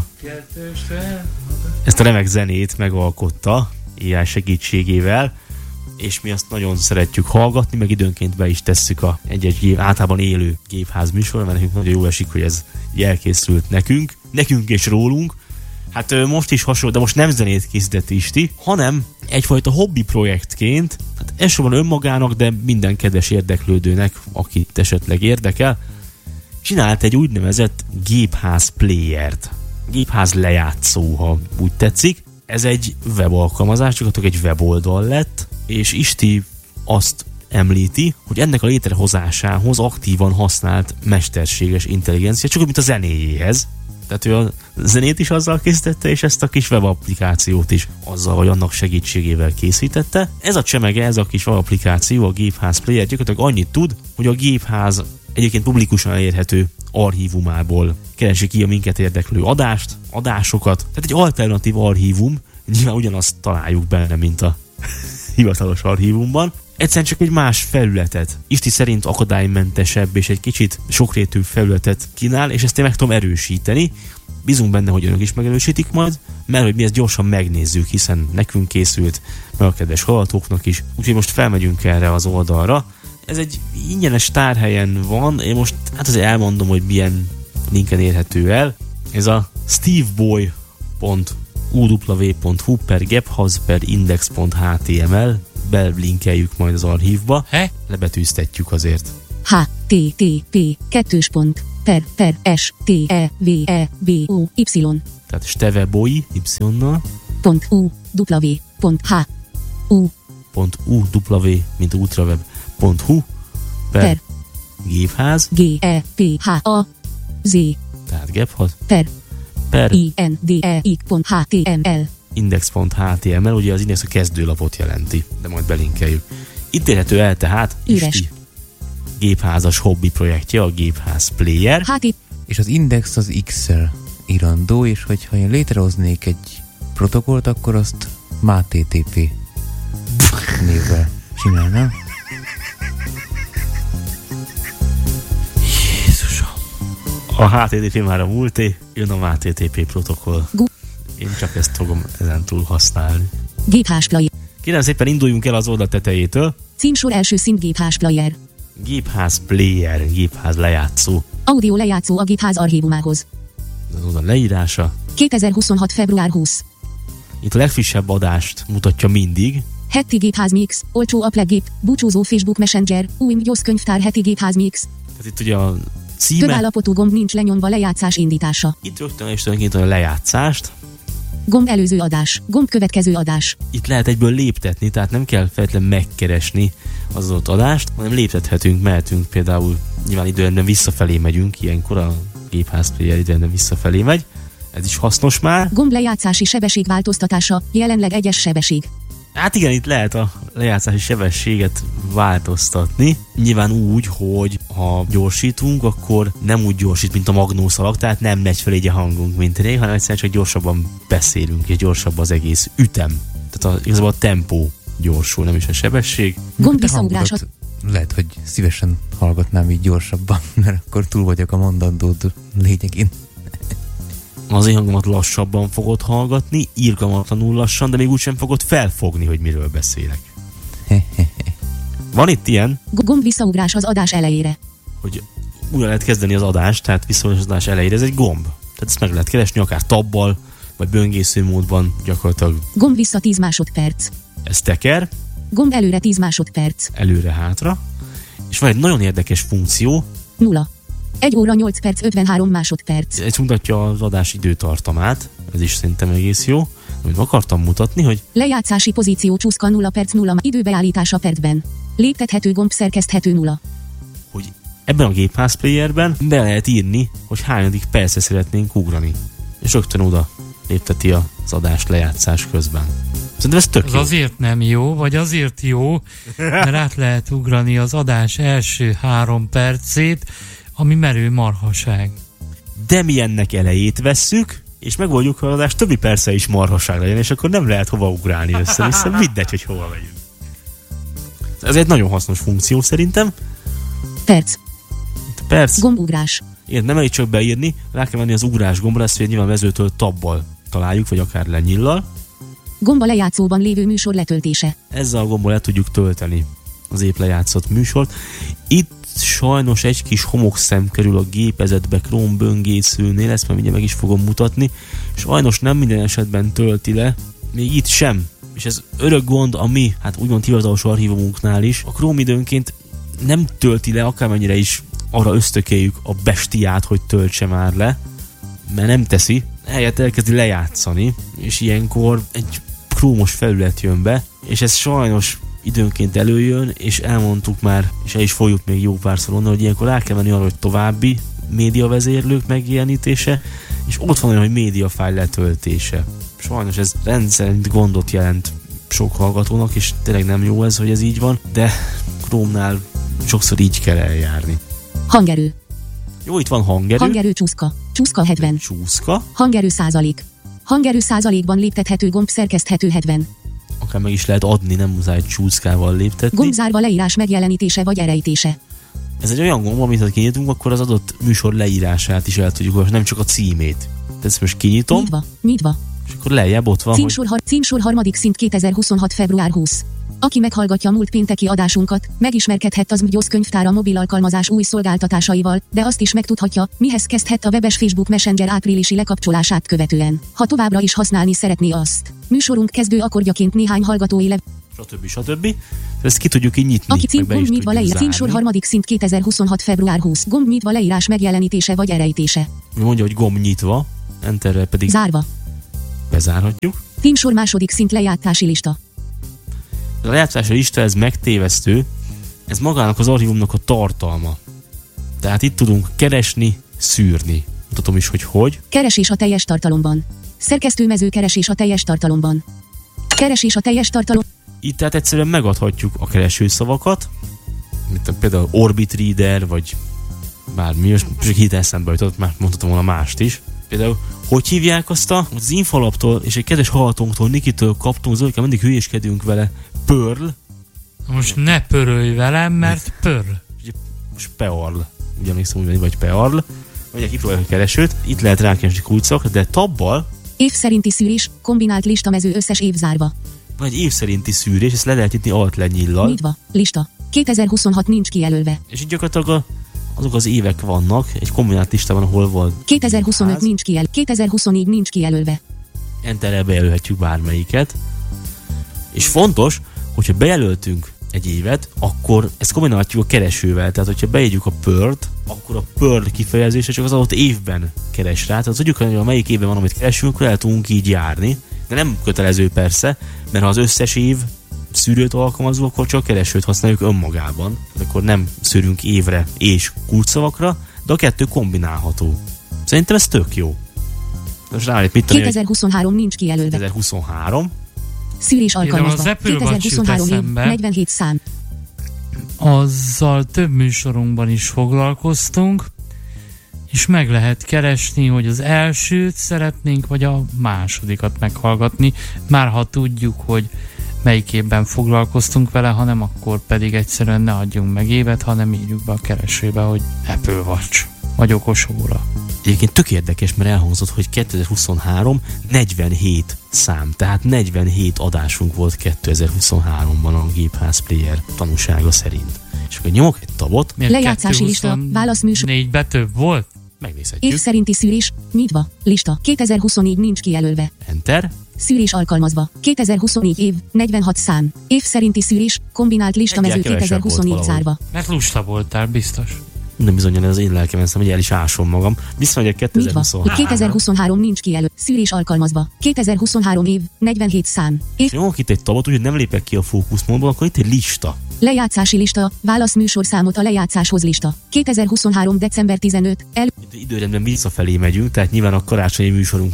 O: remek zenét megalkotta AI segítségével, és mi azt nagyon szeretjük hallgatni, meg időnként be is tesszük a egy-egy általában élő gépház műsorra, mert nekünk nagyon jól esik, hogy ez elkészült nekünk és rólunk. Hát most is hasonló, de most nem zenét készített Isti, hanem egyfajta hobbi projektként, hát elsősorban önmagának, de minden kedves érdeklődőnek, akit esetleg érdekel, csinált egy úgynevezett gépház playert. Gépház lejátszó, ha úgy tetszik. Ez egy webalkalmazás, csak egy weboldal lett, és Isti azt említi, hogy ennek a létrehozásához aktívan használt mesterséges intelligencia, csak úgy, mint a zenéjéhez. Tehát ő a zenét is azzal készítette, és ezt a kis webapplikációt is azzal, vagy annak segítségével készítette. Ez a csemege, ez a kis webapplikáció, a Gépház Player gyakorlatilag annyit tud, hogy a gépház egyébként publikusan elérhető archívumából keresi ki a minket érdeklő adásokat. Tehát egy alternatív archívum, nyilván ugyanazt találjuk benne, mint a hivatalos archívumban. Egyszerűen csak egy más felületet, Isti szerint akadálymentesebb és egy kicsit sokrétűbb felületet kínál, és ezt én meg tudom erősíteni. Bízunk benne, hogy önök is megerősítik majd, mert hogy mi ezt gyorsan megnézzük, hiszen nekünk készült, meg a kedves hallgatóknak is. Úgyhogy most felmegyünk erre az oldalra. Ez egy ingyenes tárhelyen van, én most hát azért elmondom, hogy milyen linken érhető el. Ez a steveboy.uw.hu/gephaus/index.html, belinkeljük majd az archívba. Lebetűztetjük azért.
P: http://steveboy.
O: Tehát steveboy y-nal
P: .uw,
O: mint ultraweb.hu per gépház
P: GEPHAZ,
O: tehát gepház
P: per index.html.
O: index.html, ugye az index a kezdőlapot jelenti, de majd belinkeljük. Itt érhető el tehát Isti gépházas hobbi projektje, a Gépház Player.
M: És az index az X-el írandó, és hogyha én létrehoznék egy protokollt, akkor azt MATTP névvel csinálnám.
O: Jézusom! A HTTP már a múlté, jön a MATTP protokoll. Én csak ezt fogom ezentúl használni.
P: Gépház Player.
O: Kérem szépen, induljunk el az oldal tetejétől.
P: Címsor első szint Gépház Player.
O: Gépház Player, gépház lejátszó.
P: Audio lejátszó a gépház archívumához.
O: Az oldal leírása.
P: 2026. február 20.
O: Itt a legfrissebb adást mutatja mindig.
P: Heti gépház mix, olcsó applegép, búcsúzó Facebook Messenger, új JAWS könyvtár heti gépház mix.
O: Tehát itt ugye a
P: Több állapotú gomb nincs lenyomva, lejátszás indítása.
O: Itt rögtön is tulajdonképpen a lejátszást.
P: Gomb előző adás, gomb következő adás.
O: Itt lehet egyből léptetni, tehát nem kell feltétlenül megkeresni az adott adást, hanem léptethetünk, mehetünk például, nyilván időrendben visszafelé megyünk, ilyenkor a Gépház player időrendben visszafelé megy. Ez is hasznos már.
P: Gomb lejátszási sebesség változtatása, jelenleg 1-es sebesség.
O: Hát igen, itt lehet a lejátszási sebességet változtatni. Nyilván úgy, hogy ha gyorsítunk, akkor nem úgy gyorsít, mint a magnószalag, tehát nem megy fel így a hangunk, mint rég, hanem egyszerűen csak gyorsabban beszélünk, és gyorsabb az egész ütem. Tehát igazából a tempó gyorsul, nem is a sebesség.
P: Gomb visszaugrás.
M: Lehet, hogy szívesen hallgatnám így gyorsabban, mert akkor túl vagyok a mondandód lényegén.
O: Az én hangomat lassabban fogod hallgatni, irgalmatlanul lassan, de még úgysem fogod felfogni, hogy miről beszélek. Van itt ilyen?
P: Gomb visszaugrás az adás elejére.
O: Hogy újra lehet kezdeni az adást, tehát visszaugrás az adás elejére, ez egy gomb. Tehát ezt meg lehet keresni akár tabbal, vagy böngésző módban gyakorlatilag.
P: Gomb vissza 10 másodperc.
O: Ez teker.
P: Gomb előre 10 másodperc.
O: Előre-hátra. És van egy nagyon érdekes funkció.
P: 0. 1 óra 8 perc 53 másodperc.
O: Ez mutatja az adás időtartamát, ez is szerintem egész jó. Amit akartam mutatni, hogy
P: lejátszási pozíció csúszka 0 perc 0 időbeállítása percben. Léptethető gomb szerkeszthető 0.
O: Hogy ebben a Gépház playerben be lehet írni, hogy hányadik percre szeretnénk ugrani. És rögtön oda lépteti az adást lejátszás közben. Szerintem ez tök jó.
N: Azért nem jó, vagy azért jó, mert át lehet ugrani az adás első 3 percét, ami merő marhaság.
O: De mi ennek elejét vesszük, és megoldjuk, hogy az adás többi perce is marhaság legyen, és akkor nem lehet hova ugrálni össze-vissza, mindegy, hogy hova megyünk. Ez egy nagyon hasznos funkció szerintem. Perc.
P: Gombugrás.
O: Igen, nem elég csak beírni, rá kell menni az ugrás gombra, ezt ugye nyilván vezőtől tabbal találjuk, vagy akár lenyillal.
P: Gomb a lejátszóban lévő műsor letöltése.
O: Ezzel a gombbal le tudjuk tölteni az épp lejátszott műsort. Itt sajnos egy kis homokszem kerül a gépezetbe Chrome böngészőnél, ezt már mindjárt meg is fogom mutatni. Sajnos nem minden esetben tölti le, még itt sem. És ez örök gond a mi, hát úgymond hivatalos archívumunknál is. A Chrome időnként nem tölti le, akármennyire is arra ösztökéljük a bestiát, hogy töltse már le, mert nem teszi, helyett elkezdi lejátszani, és ilyenkor egy Chrome-os felület jön be, és ez sajnos időnként előjön, és elmondtuk már, és el is fogjuk még jó párszor onnan, hogy ilyenkor rá kell menni arra, hogy további médiavezérlők megjelenítése, és ott van olyan, hogy médiafájl letöltése. Sajnos ez rendszerint gondot jelent sok hallgatónak, és tényleg nem jó ez, hogy ez így van, de Chrome-nál sokszor így kell eljárni.
P: Hangerő.
O: Jó, itt van hangerő.
P: Hangerő csúszka. Csúszka 70.
O: Csúszka.
P: Hangerő százalék. Hangerő százalékban léptethető gomb szerkeszthető 70.
O: Akár meg is lehet adni, nem muszáj csúszkával léptetni.
P: Gomb zárva leírás megjelenítése vagy erejtése.
O: Ez egy olyan gomb, amit ha kinyitunk, akkor az adott műsor leírását is el tudjuk, nem csak a címét. Tehát ezt most kinyitom.
P: Nyitva.
O: És akkor lejjebb ott van,
P: Címsor harmadik szint 2026. február 20. Aki meghallgatja a múlt pénteki adásunkat, megismerkedhet az MGYOSZ könyvtár a mobil alkalmazás új szolgáltatásaival, de azt is megtudhatja, mihez kezdhet a webes Facebook Messenger áprilisi lekapcsolását követően, ha továbbra is használni szeretné azt. Műsorunk kezdő akkordjaként néhány hallgatói
O: stb. Ezt ki tudjuk így nyitni.
P: Aki cím gomb nyitva leírás. Címsor harmadik szint 2026. február 20. Gomb nyitva leírás megjelenítése vagy erejtése.
O: Mondja, hogy gomb nyitva, enterrel pedig
P: zárva.
O: Bezárhatjuk.
P: Címsor második szint lejátszási lista.
O: A lejátszási lista, ez megtévesztő, ez magának az archívumnak a tartalma. Tehát itt tudunk keresni, szűrni. Mutatom is, hogy.
P: Keresés a teljes tartalomban. Szerkesztőmező keresés a teljes tartalomban. Keresés a teljes tartalom.
O: Itt tehát egyszerűen megadhatjuk a keresőszavakat, mint például Orbit Reader, vagy bármi, most hit eszembe jutott, már mondhatom volna mást is. Például, hogy hívják azt az Infalaptól és egy kedves hallgatónktól, Nikitől kaptunk, Zolika, mindig hülyéskedünk vele, Pearl.
N: Most ne pörölj velem, mert Pearl.
O: Most Pearl. Ugye emlékszem úgy, vagy Pearl. Vagy kipróbáljuk a keresőt. Itt lehet rákeresni kulcsszavakat, de tabbal
P: év szerinti szűrés, kombinált listamező összes év zárva.
O: Van egy év szerinti szűrés, ezt le lehet nyitni alt lenyillal.
P: Nyitva, lista. 2026 nincs kijelölve.
O: És így gyakorlatilag azok az évek vannak, egy kombinált listában, ahol van
P: 2025 nincs kijelölve, 2024 nincs kijelölve.
O: Enterrel bejelölhetjük bármelyiket. És fontos, hogyha bejelöltünk egy évet, akkor ezt kombinálhatjuk a keresővel. Tehát, hogyha beírjuk a PERD, akkor a PERD kifejezése csak az adott évben keres rá. Tehát tudjuk, hogy melyik évben van, amit keresünk, akkor el tudunk így járni. De nem kötelező persze, mert ha az összes év szűrőt alkalmazunk, akkor csak keresőt használjuk önmagában. Akkor nem szűrünk évre és kulcsszavakra, de a kettő kombinálható. Szerintem ez tök jó. Most rájött mit tenni,
P: 2023 nincs kijelölve.
O: 2023.
P: Szűrés alkalmazva. 2023 év, 47 szám.
N: Azzal több műsorunkban is foglalkoztunk, és meg lehet keresni, hogy az elsőt szeretnénk, vagy a másodikat meghallgatni, már ha tudjuk, hogy melyik évben foglalkoztunk vele, hanem akkor pedig egyszerűen ne adjunk meg évet, hanem írjuk be a keresőbe, hogy Apple Watch, vagy okos óra.
O: Egyébként tök érdekes, mert elhangzott, hogy 2023 47 szám, tehát 47 adásunk volt 2023-ban a Gépház Player tanúsága szerint. És akkor nyomok egy tabot.
P: Lejátszási lista, válaszműsor.
N: 4-be több volt?
O: Megnézhetjük.
P: Év szerinti szűrés, nyitva, lista, 2024 nincs kijelölve.
O: Enter.
P: Szűrés alkalmazva, 2024 év, 46 szám. Év szerinti szűrés, kombinált listamező 2024 zárva.
N: Mert lusta voltál, biztos.
O: Nem bizonyan, ez az én lelkem, hogy el is ásom magam. Viszont 2023.
P: 2023 nincs kijelölt. Szűrés alkalmazva. 2023 év, 47 szám. Év.
O: Nyomok itt egy tabot, úgyhogy nem lépek ki a fókuszmódból, akkor itt egy lista.
P: Lejátszási lista, válaszműsorszámot a lejátszáshoz lista. 2023 december 15,
O: Időrendben visszafelé megyünk, tehát nyilván a karácsonyi műsorunk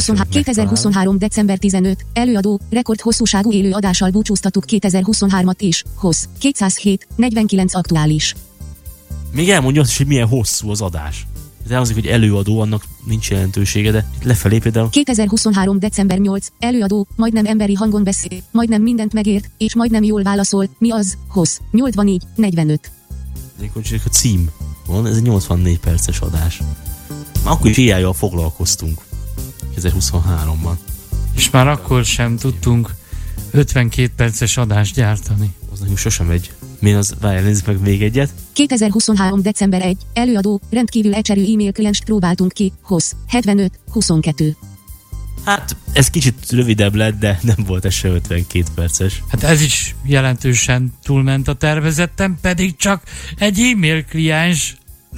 P: 2023 december 15, előadó, rekord hosszúságú élő adással búcsúztattuk 2023-at is, hossz, 207, 49 aktuális.
O: Még elmondja azt is, hogy milyen hosszú az adás. Ez elhangzik, hogy előadó, annak nincs jelentősége, de itt lefelé például.
P: 2023 december 8, előadó, majdnem emberi hangon beszél, majdnem mindent megért, és majdnem jól válaszol, mi az, hossz, 84, 45.
O: Akkor csak a cím van, ez egy 84 perces adás. Már akkor is éjjel foglalkoztunk 2023-ban.
N: És már akkor sem tudtunk 52 perces adást gyártani.
O: Az nekünk sosem megy. Mi az? Várjál, nézzük meg még egyet.
P: 2023 december 1, előadó, rendkívül egyszerű e-mail klienst próbáltunk ki, hossz, 75, 22.
O: Hát, ez kicsit rövidebb lett, de nem volt ez sem 52 perces.
N: Hát ez is jelentősen túlment a tervezetten, pedig csak egy e-mail kliens.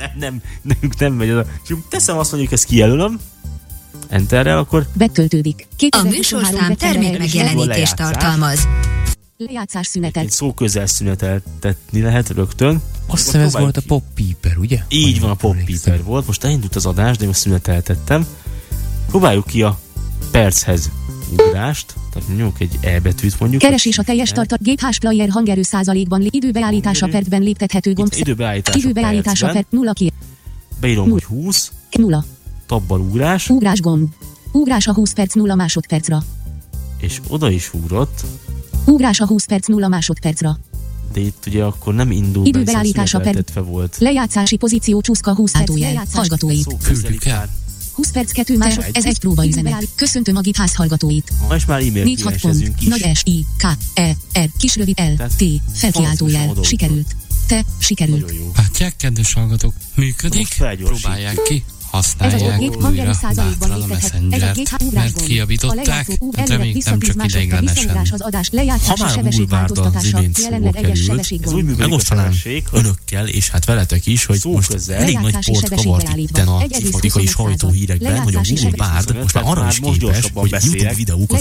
O: Nem megy az. És teszem azt, mondjuk, ezt kijelölöm, Enterrel, akkor...
P: Betöltődik.
I: A műsorszám termékmegjelenítést tartalmaz.
P: Lejátszás szünetet.
O: Egy szó közel szüneteltetni lehet rögtön.
M: Azt hiszem ez volt a Pop Piper, ugye?
O: Így van, a Pop Piper volt. Most elindult az adás, de most szüneteltettem. Próbáljuk ki a perchez ugrást. Tehát nyomjuk egy E betűt mondjuk.
P: Keresés a teljes tartat. Gépház player hangerő százalékban. Időbeállítása percben léptethető gomb.
O: Időbeállítása
P: perc 0 ki.
O: Beírom, hogy 20.
P: 0.
O: Tabbal ugrás.
P: Ugrás gomb. Ugrás a 20 perc 0 másodpercra.
O: És oda is ugrott.
P: Ugrás a 20 perc 0 másodpercra.
O: De itt ugye akkor nem indul
P: időbeállítása
O: be, volt.
P: Lejátszási pozíció csúszka 20 perc. Hallgatóit.
M: Küldjük el.
P: 20 perc 2 másod, ez egy próbaüzenet. Köszöntöm a Gépház hallgatóit.
O: És már e-mail
P: 46 pont, nagy S, I, K, E, R, kis rövid L, T, felkiáltójel, sikerült. Te, sikerült.
N: Látják, kedves hallgatók, működik, próbálják ki. Használják újra bátran a Messengert, mert kijavították, reméljük nem csak ideiglenesen.
M: Ha már a Boulevardon az imént szóba került, megosztanám önökkel, és hát veletek is, hogy most elég nagy port kavart itten a informatikai sajtóhírekben, hogy a Boulevard most már arra is képes, hogy YouTube videókat